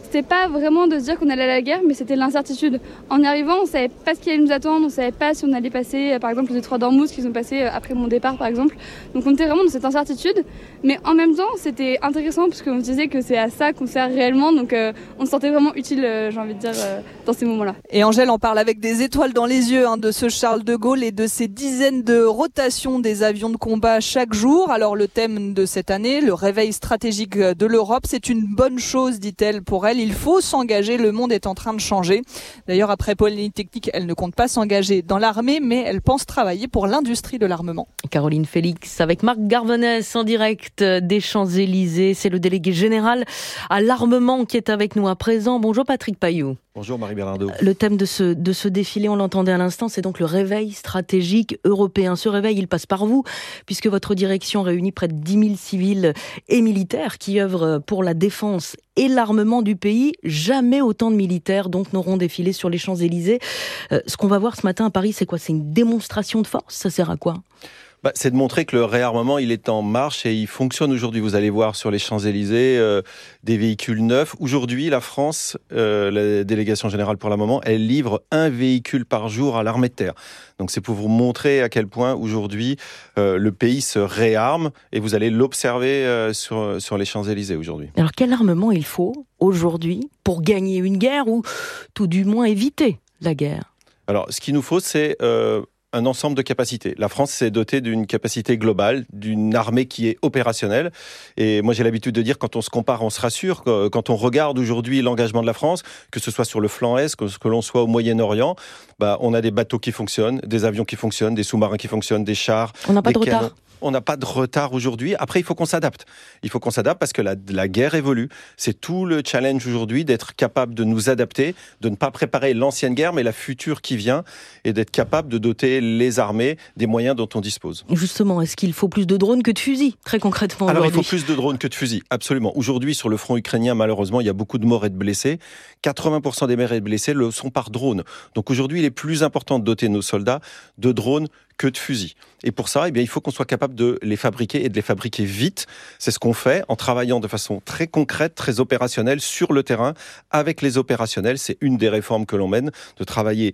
C'était pas vraiment de se dire qu'on allait à la guerre, mais c'était l'incertitude. En y arrivant, on savait pas ce qui allait nous attendre, on savait pas si on allait passer, par exemple, les détroits d'Ormuz qui sont passés après mon départ, par exemple. Donc on était vraiment dans cette incertitude, mais en même temps, c'était intéressant parce qu'on se disait que c'est à ça qu'on sert réellement, donc on se sentait vraiment utile, j'ai envie de dire, dans ces moments-là. Et Angèle en parle avec des étoiles dans les yeux de ce Charles de Gaulle et de ces dizaines de rotations des avions de combat chaque jour. Alors le thème de cette année, le réveil stratégique de l'Europe, c'est une bonne chose, dit-elle, pour elle. Il faut s'engager, le monde est en train de changer. D'ailleurs, après Polytechnique, elle ne compte pas s'engager dans l'armée, mais elle pense travailler pour l'industrie de l'armement. Caroline Félix avec Marc Garvenès en direct des Champs-Élysées. C'est le délégué général à l'armement qui est avec nous à présent. Bonjour Patrick Paillou. Bonjour Marie Bernardo. Le thème de ce défilé, on l'entendait à l'instant, c'est donc le réveil stratégique européen. Ce réveil, il passe par vous, puisque votre direction réunit près de 10 000 civils et militaires qui œuvrent pour la défense et l'armement du pays. Jamais autant de militaires donc n'auront défilé sur les Champs-Élysées. Ce qu'on va voir ce matin à Paris, c'est quoi ? C'est une démonstration de force ? Ça sert à quoi ? C'est de montrer que le réarmement, il est en marche et il fonctionne aujourd'hui. Vous allez voir sur les Champs-Élysées des véhicules neufs. Aujourd'hui, la France, la délégation générale pour l'armement, elle livre 1 véhicule par jour à l'armée de terre. Donc c'est pour vous montrer à quel point aujourd'hui le pays se réarme et vous allez l'observer sur les Champs-Élysées aujourd'hui. Alors quel armement il faut aujourd'hui pour gagner une guerre ou tout du moins éviter la guerre ? Alors ce qu'il nous faut, c'est un ensemble de capacités. La France s'est dotée d'une capacité globale, d'une armée qui est opérationnelle. Et moi, j'ai l'habitude de dire, quand on se compare, on se rassure. Quand on regarde aujourd'hui l'engagement de la France, que ce soit sur le flanc Est, que l'on soit au Moyen-Orient, on a des bateaux qui fonctionnent, des avions qui fonctionnent, des sous-marins qui fonctionnent, des chars. On n'a pas de retard. On n'a pas de retard aujourd'hui. Après, il faut qu'on s'adapte. Il faut qu'on s'adapte parce que la guerre évolue. C'est tout le challenge aujourd'hui d'être capable de nous adapter, de ne pas préparer l'ancienne guerre, mais la future qui vient, et d'être capable de doter les armées des moyens dont on dispose. Justement, est-ce qu'il faut plus de drones que de fusils, très concrètement? Alors, il faut plus de drones que de fusils, absolument. Aujourd'hui, sur le front ukrainien, malheureusement, il y a beaucoup de morts et de blessés. 80% des morts et de blessés le sont par drone. Donc aujourd'hui, il est plus important de doter nos soldats de drones que de fusils. Et pour ça, il faut qu'on soit capable de les fabriquer et de les fabriquer vite. C'est ce qu'on fait en travaillant de façon très concrète, très opérationnelle sur le terrain avec les opérationnels. C'est une des réformes que l'on mène, de travailler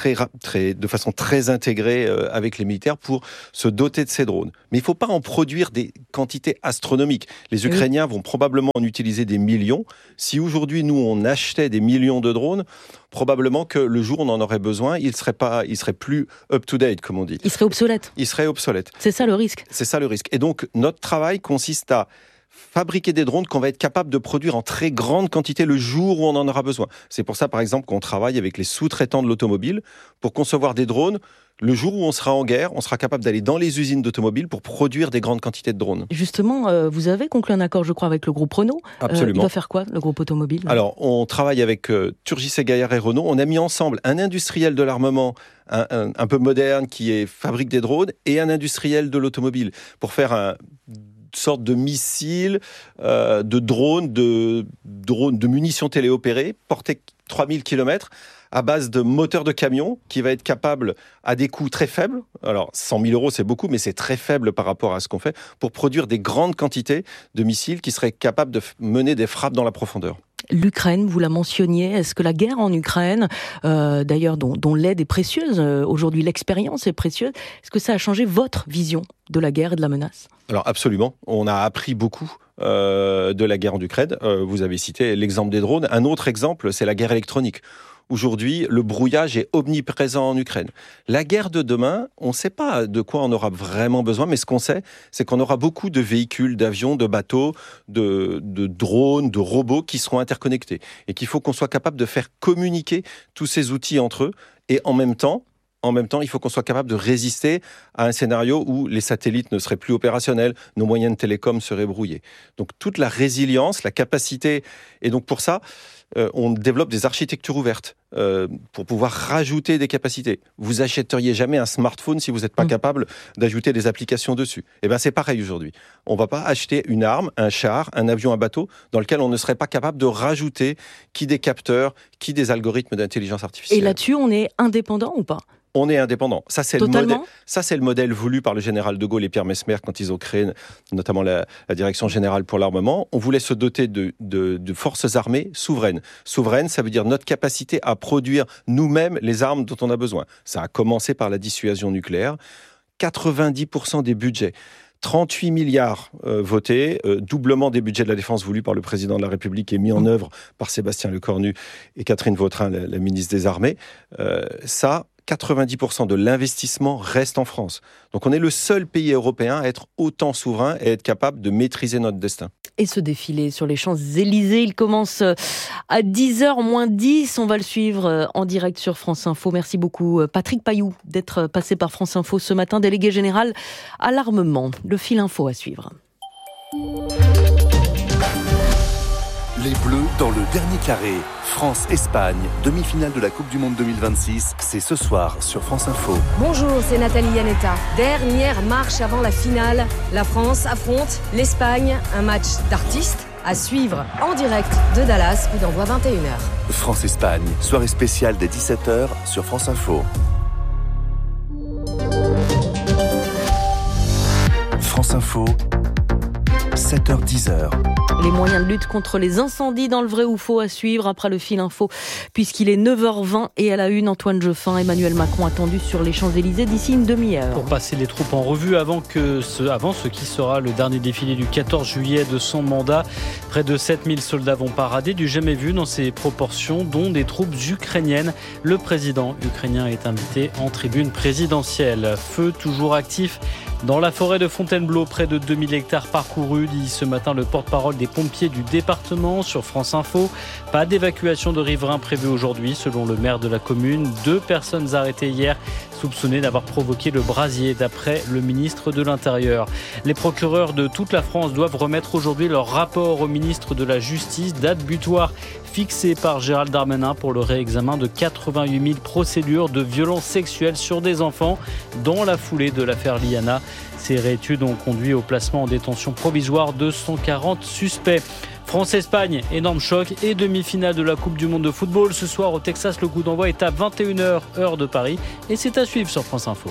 de façon très intégrée avec les militaires pour se doter de ces drones. Mais il ne faut pas en produire des quantités astronomiques. Les Ukrainiens vont probablement en utiliser des millions. Si aujourd'hui, nous, on achetait des millions de drones, probablement que le jour où on en aurait besoin, il serait plus up-to-date, comme on dit. Il serait obsolète. Il serait obsolète. C'est ça le risque. C'est ça le risque. Et donc, notre travail consiste à fabriquer des drones qu'on va être capable de produire en très grande quantité le jour où on en aura besoin. C'est pour ça, par exemple, qu'on travaille avec les sous-traitants de l'automobile pour concevoir des drones. Le jour où on sera en guerre, on sera capable d'aller dans les usines d'automobiles pour produire des grandes quantités de drones. Justement, vous avez conclu un accord, je crois, avec le groupe Renault. Absolument. Il va faire quoi, le groupe automobile ? Alors, on travaille avec Turgis et Gaillard et Renault. On a mis ensemble un industriel de l'armement un peu moderne qui fabrique des drones et un industriel de l'automobile pour faire une sorte de missile, de drone, de munitions téléopérées, portée 3000 km, à base de moteurs de camion, qui va être capable, à des coûts très faibles, alors 100 000 euros c'est beaucoup, mais c'est très faible par rapport à ce qu'on fait, pour produire des grandes quantités de missiles qui seraient capables de mener des frappes dans la profondeur. L'Ukraine, vous la mentionniez, est-ce que la guerre en Ukraine, d'ailleurs dont l'aide est précieuse, aujourd'hui l'expérience est précieuse, est-ce que ça a changé votre vision de la guerre et de la menace ? Alors absolument, on a appris beaucoup de la guerre en Ukraine. Vous avez cité l'exemple des drones. Un autre exemple, c'est la guerre électronique. Aujourd'hui, le brouillage est omniprésent en Ukraine. La guerre de demain, on ne sait pas de quoi on aura vraiment besoin, mais ce qu'on sait, c'est qu'on aura beaucoup de véhicules, d'avions, de bateaux, de drones, de robots qui seront interconnectés. Et qu'il faut qu'on soit capable de faire communiquer tous ces outils entre eux. Et en même temps, il faut qu'on soit capable de résister à un scénario où les satellites ne seraient plus opérationnels, nos moyens de télécom seraient brouillés. Donc toute la résilience, la capacité, et donc pour ça, on développe des architectures ouvertes pour pouvoir rajouter des capacités. Vous achèteriez jamais un smartphone si vous n'êtes pas capable d'ajouter des applications dessus. Et bien c'est pareil aujourd'hui. On ne va pas acheter une arme, un char, un avion, un bateau dans lequel on ne serait pas capable de rajouter qui des capteurs, qui des algorithmes d'intelligence artificielle. Et là-dessus, on est indépendant ou pas ? On est indépendant. Ça, c'est le modèle voulu par le général de Gaulle et Pierre Messmer quand ils ont créé notamment la Direction générale pour l'armement. On voulait se doter de forces armées souveraines. souveraine. Souveraine, ça veut dire notre capacité à produire nous-mêmes les armes dont on a besoin. Ça a commencé par la dissuasion nucléaire. 90% des budgets. 38 milliards votés, doublement des budgets de la défense voulus par le président de la République et mis en œuvre par Sébastien Lecornu et Catherine Vautrin, la ministre des Armées. 90% de l'investissement reste en France. Donc on est le seul pays européen à être autant souverain et être capable de maîtriser notre destin. Et ce défilé sur les Champs-Élysées, il commence à 10h moins 10. On va le suivre en direct sur France Info. Merci beaucoup Patrick Pailloux d'être passé par France Info ce matin, délégué général à l'armement. Le fil info à suivre. Les Bleus dans le dernier carré. France-Espagne, demi-finale de la Coupe du Monde 2026. C'est ce soir sur France Info. Bonjour, c'est Nathalie Yanetta. Dernière marche avant la finale. La France affronte l'Espagne. Un match d'artistes à suivre en direct de Dallas, coup d'envoi 21h. France-Espagne, soirée spéciale dès 17h sur France Info. France Info, 7h-10h. Les moyens de lutte contre les incendies dans le vrai ou faux à suivre après le fil info, puisqu'il est 9h20 et à la une, Antoine Jeffin, Emmanuel Macron attendu sur les Champs-Élysées d'ici une demi-heure. Pour passer les troupes en revue avant ce qui sera le dernier défilé du 14 juillet de son mandat. Près de 7000 soldats vont parader, du jamais vu dans ces proportions, dont des troupes ukrainiennes. Le président ukrainien est invité en tribune présidentielle. Feu toujours actif dans la forêt de Fontainebleau, près de 2000 hectares parcourus, dit ce matin le porte-parole des pompiers du département sur France Info. Pas d'évacuation de riverains prévue aujourd'hui, selon le maire de la commune. 2 personnes arrêtées hier, soupçonnées d'avoir provoqué le brasier, d'après le ministre de l'Intérieur. Les procureurs de toute la France doivent remettre aujourd'hui leur rapport au ministre de la Justice, date butoir fixée par Gérald Darmanin pour le réexamen de 88 000 procédures de violences sexuelles sur des enfants dans la foulée de l'affaire Liana. Ces réétudes ont conduit au placement en détention provisoire de 140 suspects. France-Espagne, énorme choc et demi-finale de la Coupe du Monde de football. Ce soir au Texas, le coup d'envoi est à 21h, heure de Paris. Et c'est à suivre sur France Info.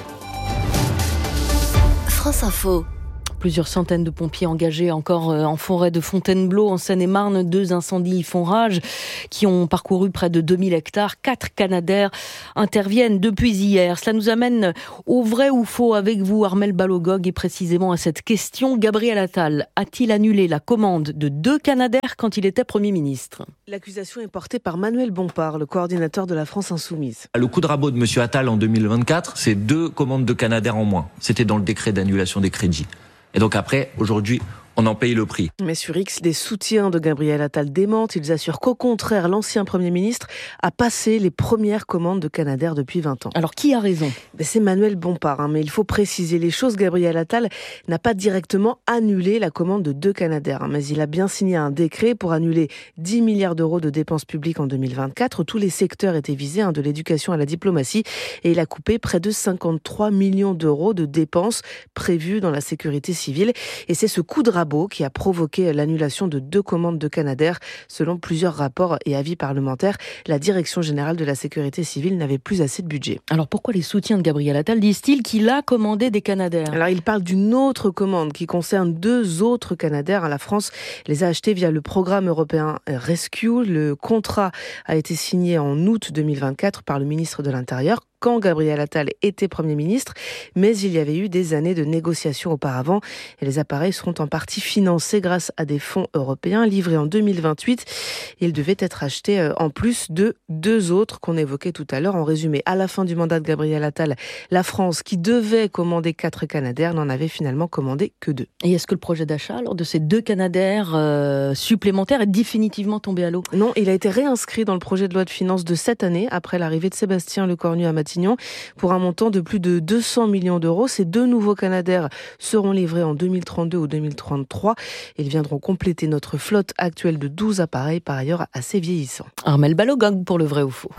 France Info. Plusieurs centaines de pompiers engagés encore en forêt de Fontainebleau, en Seine-et-Marne. 2 incendies y font rage qui ont parcouru près de 2000 hectares. 4 Canadair interviennent depuis hier. Cela nous amène au vrai ou faux avec vous, Armelle Balogog, et précisément à cette question. Gabriel Attal a-t-il annulé la commande de 2 Canadair quand il était Premier ministre ? L'accusation est portée par Manuel Bompard, le coordinateur de la France Insoumise. Le coup de rabot de M. Attal en 2024, c'est 2 commandes de Canadair en moins. C'était dans le décret d'annulation des crédits. Et donc après, aujourd'hui, on en paye le prix. Mais sur X, les soutiens de Gabriel Attal démentent. Ils assurent qu'au contraire, l'ancien Premier ministre a passé les premières commandes de Canadair depuis 20 ans. Alors qui a raison ? C'est Manuel Bompard, mais il faut préciser les choses. Gabriel Attal n'a pas directement annulé la commande de 2 Canadair, mais il a bien signé un décret pour annuler 10 milliards d'euros de dépenses publiques en 2024. Tous les secteurs étaient visés, de l'éducation à la diplomatie, et il a coupé près de 53 millions d'euros de dépenses prévues dans la sécurité civile. Et c'est ce coup de rabot qui a provoqué l'annulation de 2 commandes de Canadair. Selon plusieurs rapports et avis parlementaires, la Direction générale de la sécurité civile n'avait plus assez de budget. Alors pourquoi les soutiens de Gabriel Attal disent-ils qu'il a commandé des Canadair ? Alors il parle d'une autre commande qui concerne 2 autres Canadair. La France les a achetés via le programme européen Rescue. Le contrat a été signé en août 2024 par le ministre de l'Intérieur, quand Gabriel Attal était Premier ministre, mais il y avait eu des années de négociations auparavant et les appareils seront en partie financés grâce à des fonds européens livrés en 2028. Ils devaient être achetés en plus de 2 autres qu'on évoquait tout à l'heure. En résumé, à la fin du mandat de Gabriel Attal, la France, qui devait commander 4 Canadair, n'en avait finalement commandé que 2. Et est-ce que le projet d'achat de ces 2 Canadair supplémentaires est définitivement tombé à l'eau ? Non, il a été réinscrit dans le projet de loi de finances de cette année, après l'arrivée de Sébastien Lecornu à Matignon, pour un montant de plus de 200 millions d'euros. Ces 2 nouveaux Canadair seront livrés en 2032 ou 2033. Ils viendront compléter notre flotte actuelle de 12 appareils, par ailleurs assez vieillissants. Armelle Balogog pour le vrai ou faux.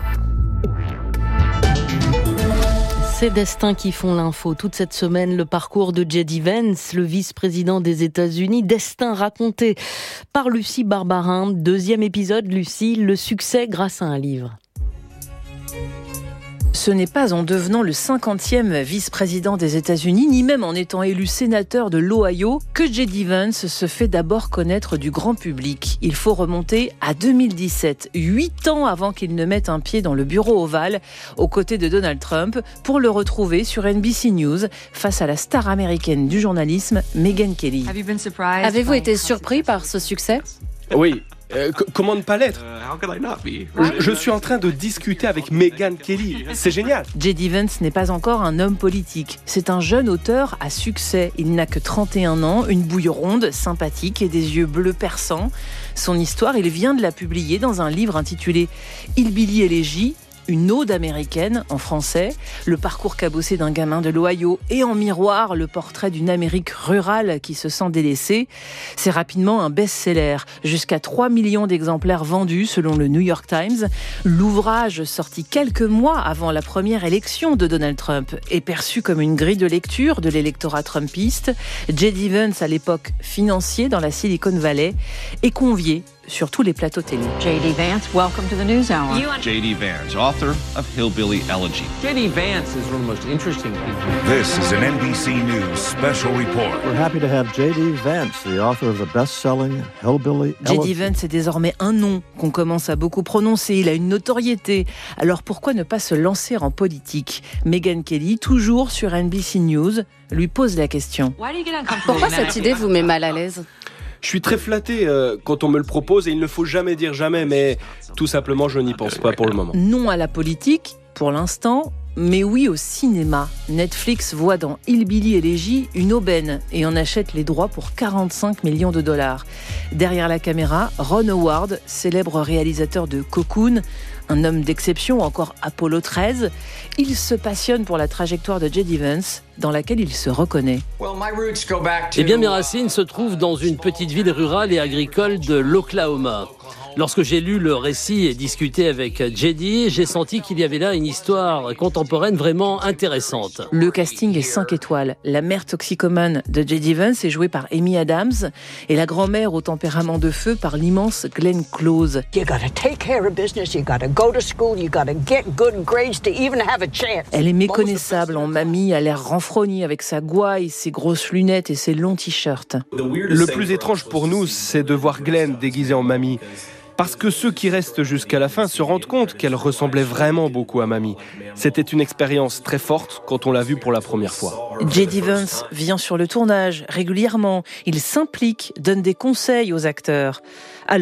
Ces destins qui font l'info. Toute cette semaine, le parcours de J.D. Vance, le vice-président des États-Unis. Destin raconté par Lucie Barbarin. 2e épisode, Lucie, le succès grâce à un livre. Ce n'est pas en devenant le 50e vice-président des États-Unis, ni même en étant élu sénateur de l'Ohio, que J.D. Vance se fait d'abord connaître du grand public. Il faut remonter à 2017, 8 ans avant qu'il ne mette un pied dans le bureau ovale, aux côtés de Donald Trump, pour le retrouver sur NBC News, face à la star américaine du journalisme, Megyn Kelly. Avez-vous été surpris par ce succès ? Oui. Comment ne pas l'être ? Je suis en train de discuter avec Megyn Kelly. C'est génial. J.D. Vance n'est pas encore un homme politique. C'est un jeune auteur à succès. Il n'a que 31 ans, une bouille ronde, sympathique et des yeux bleus perçants. Son histoire, il vient de la publier dans un livre intitulé « Hillbilly Elegy ». Une ode américaine, en français, le parcours cabossé d'un gamin de l'Ohio et en miroir, le portrait d'une Amérique rurale qui se sent délaissée. C'est rapidement un best-seller, jusqu'à 3 millions d'exemplaires vendus selon le New York Times. L'ouvrage, sorti quelques mois avant la première élection de Donald Trump, est perçu comme une grille de lecture de l'électorat trumpiste. J.D. Vance, à l'époque financier dans la Silicon Valley, est convié sur tous les plateaux télé. J.D. Vance, welcome to the News Hour. J.D. Vance, author of Hillbilly Elegy. J.D. Vance is one of the most interesting people. This is an NBC News special report. We're happy to have J.D. Vance, the author of the best-selling Hillbilly Elegy. J.D. Vance est désormais un nom qu'on commence à beaucoup prononcer. Il a une notoriété. Alors pourquoi ne pas se lancer en politique ? Megyn Kelly, toujours sur NBC News, lui pose la question. Pourquoi cette idée vous met mal à l'aise ? Je suis très flatté quand on me le propose et il ne faut jamais dire jamais, mais tout simplement, je n'y pense pas pour le moment. Non à la politique, pour l'instant, mais oui au cinéma. Netflix voit dans Hillbilly Elegy une aubaine et en achète les droits pour 45 millions de dollars. Derrière la caméra, Ron Howard, célèbre réalisateur de Cocoon, un homme d'exception, encore Apollo 13, il se passionne pour la trajectoire de J.D. Vance, dans laquelle il se reconnaît. Eh bien, mes racines se trouvent dans une petite ville rurale et agricole de l'Oklahoma. Lorsque j'ai lu le récit et discuté avec J.D., j'ai senti qu'il y avait là une histoire contemporaine vraiment intéressante. Le casting est 5 étoiles. La mère toxicomane de J.D. Vance est jouée par Amy Adams et la grand-mère au tempérament de feu par l'immense Glenn Close. Elle est méconnaissable en mamie, a l'air renfrognée avec sa gouaille, ses grosses lunettes et ses longs t-shirts. Le plus étrange pour nous, c'est de voir Glenn déguisée en mamie. Parce que ceux qui restent jusqu'à la fin se rendent compte qu'elle ressemblait vraiment beaucoup à mamie. C'était une expérience très forte quand on l'a vue pour la première fois. J.D. Vance vient sur le tournage régulièrement. Il s'implique, donne des conseils aux acteurs.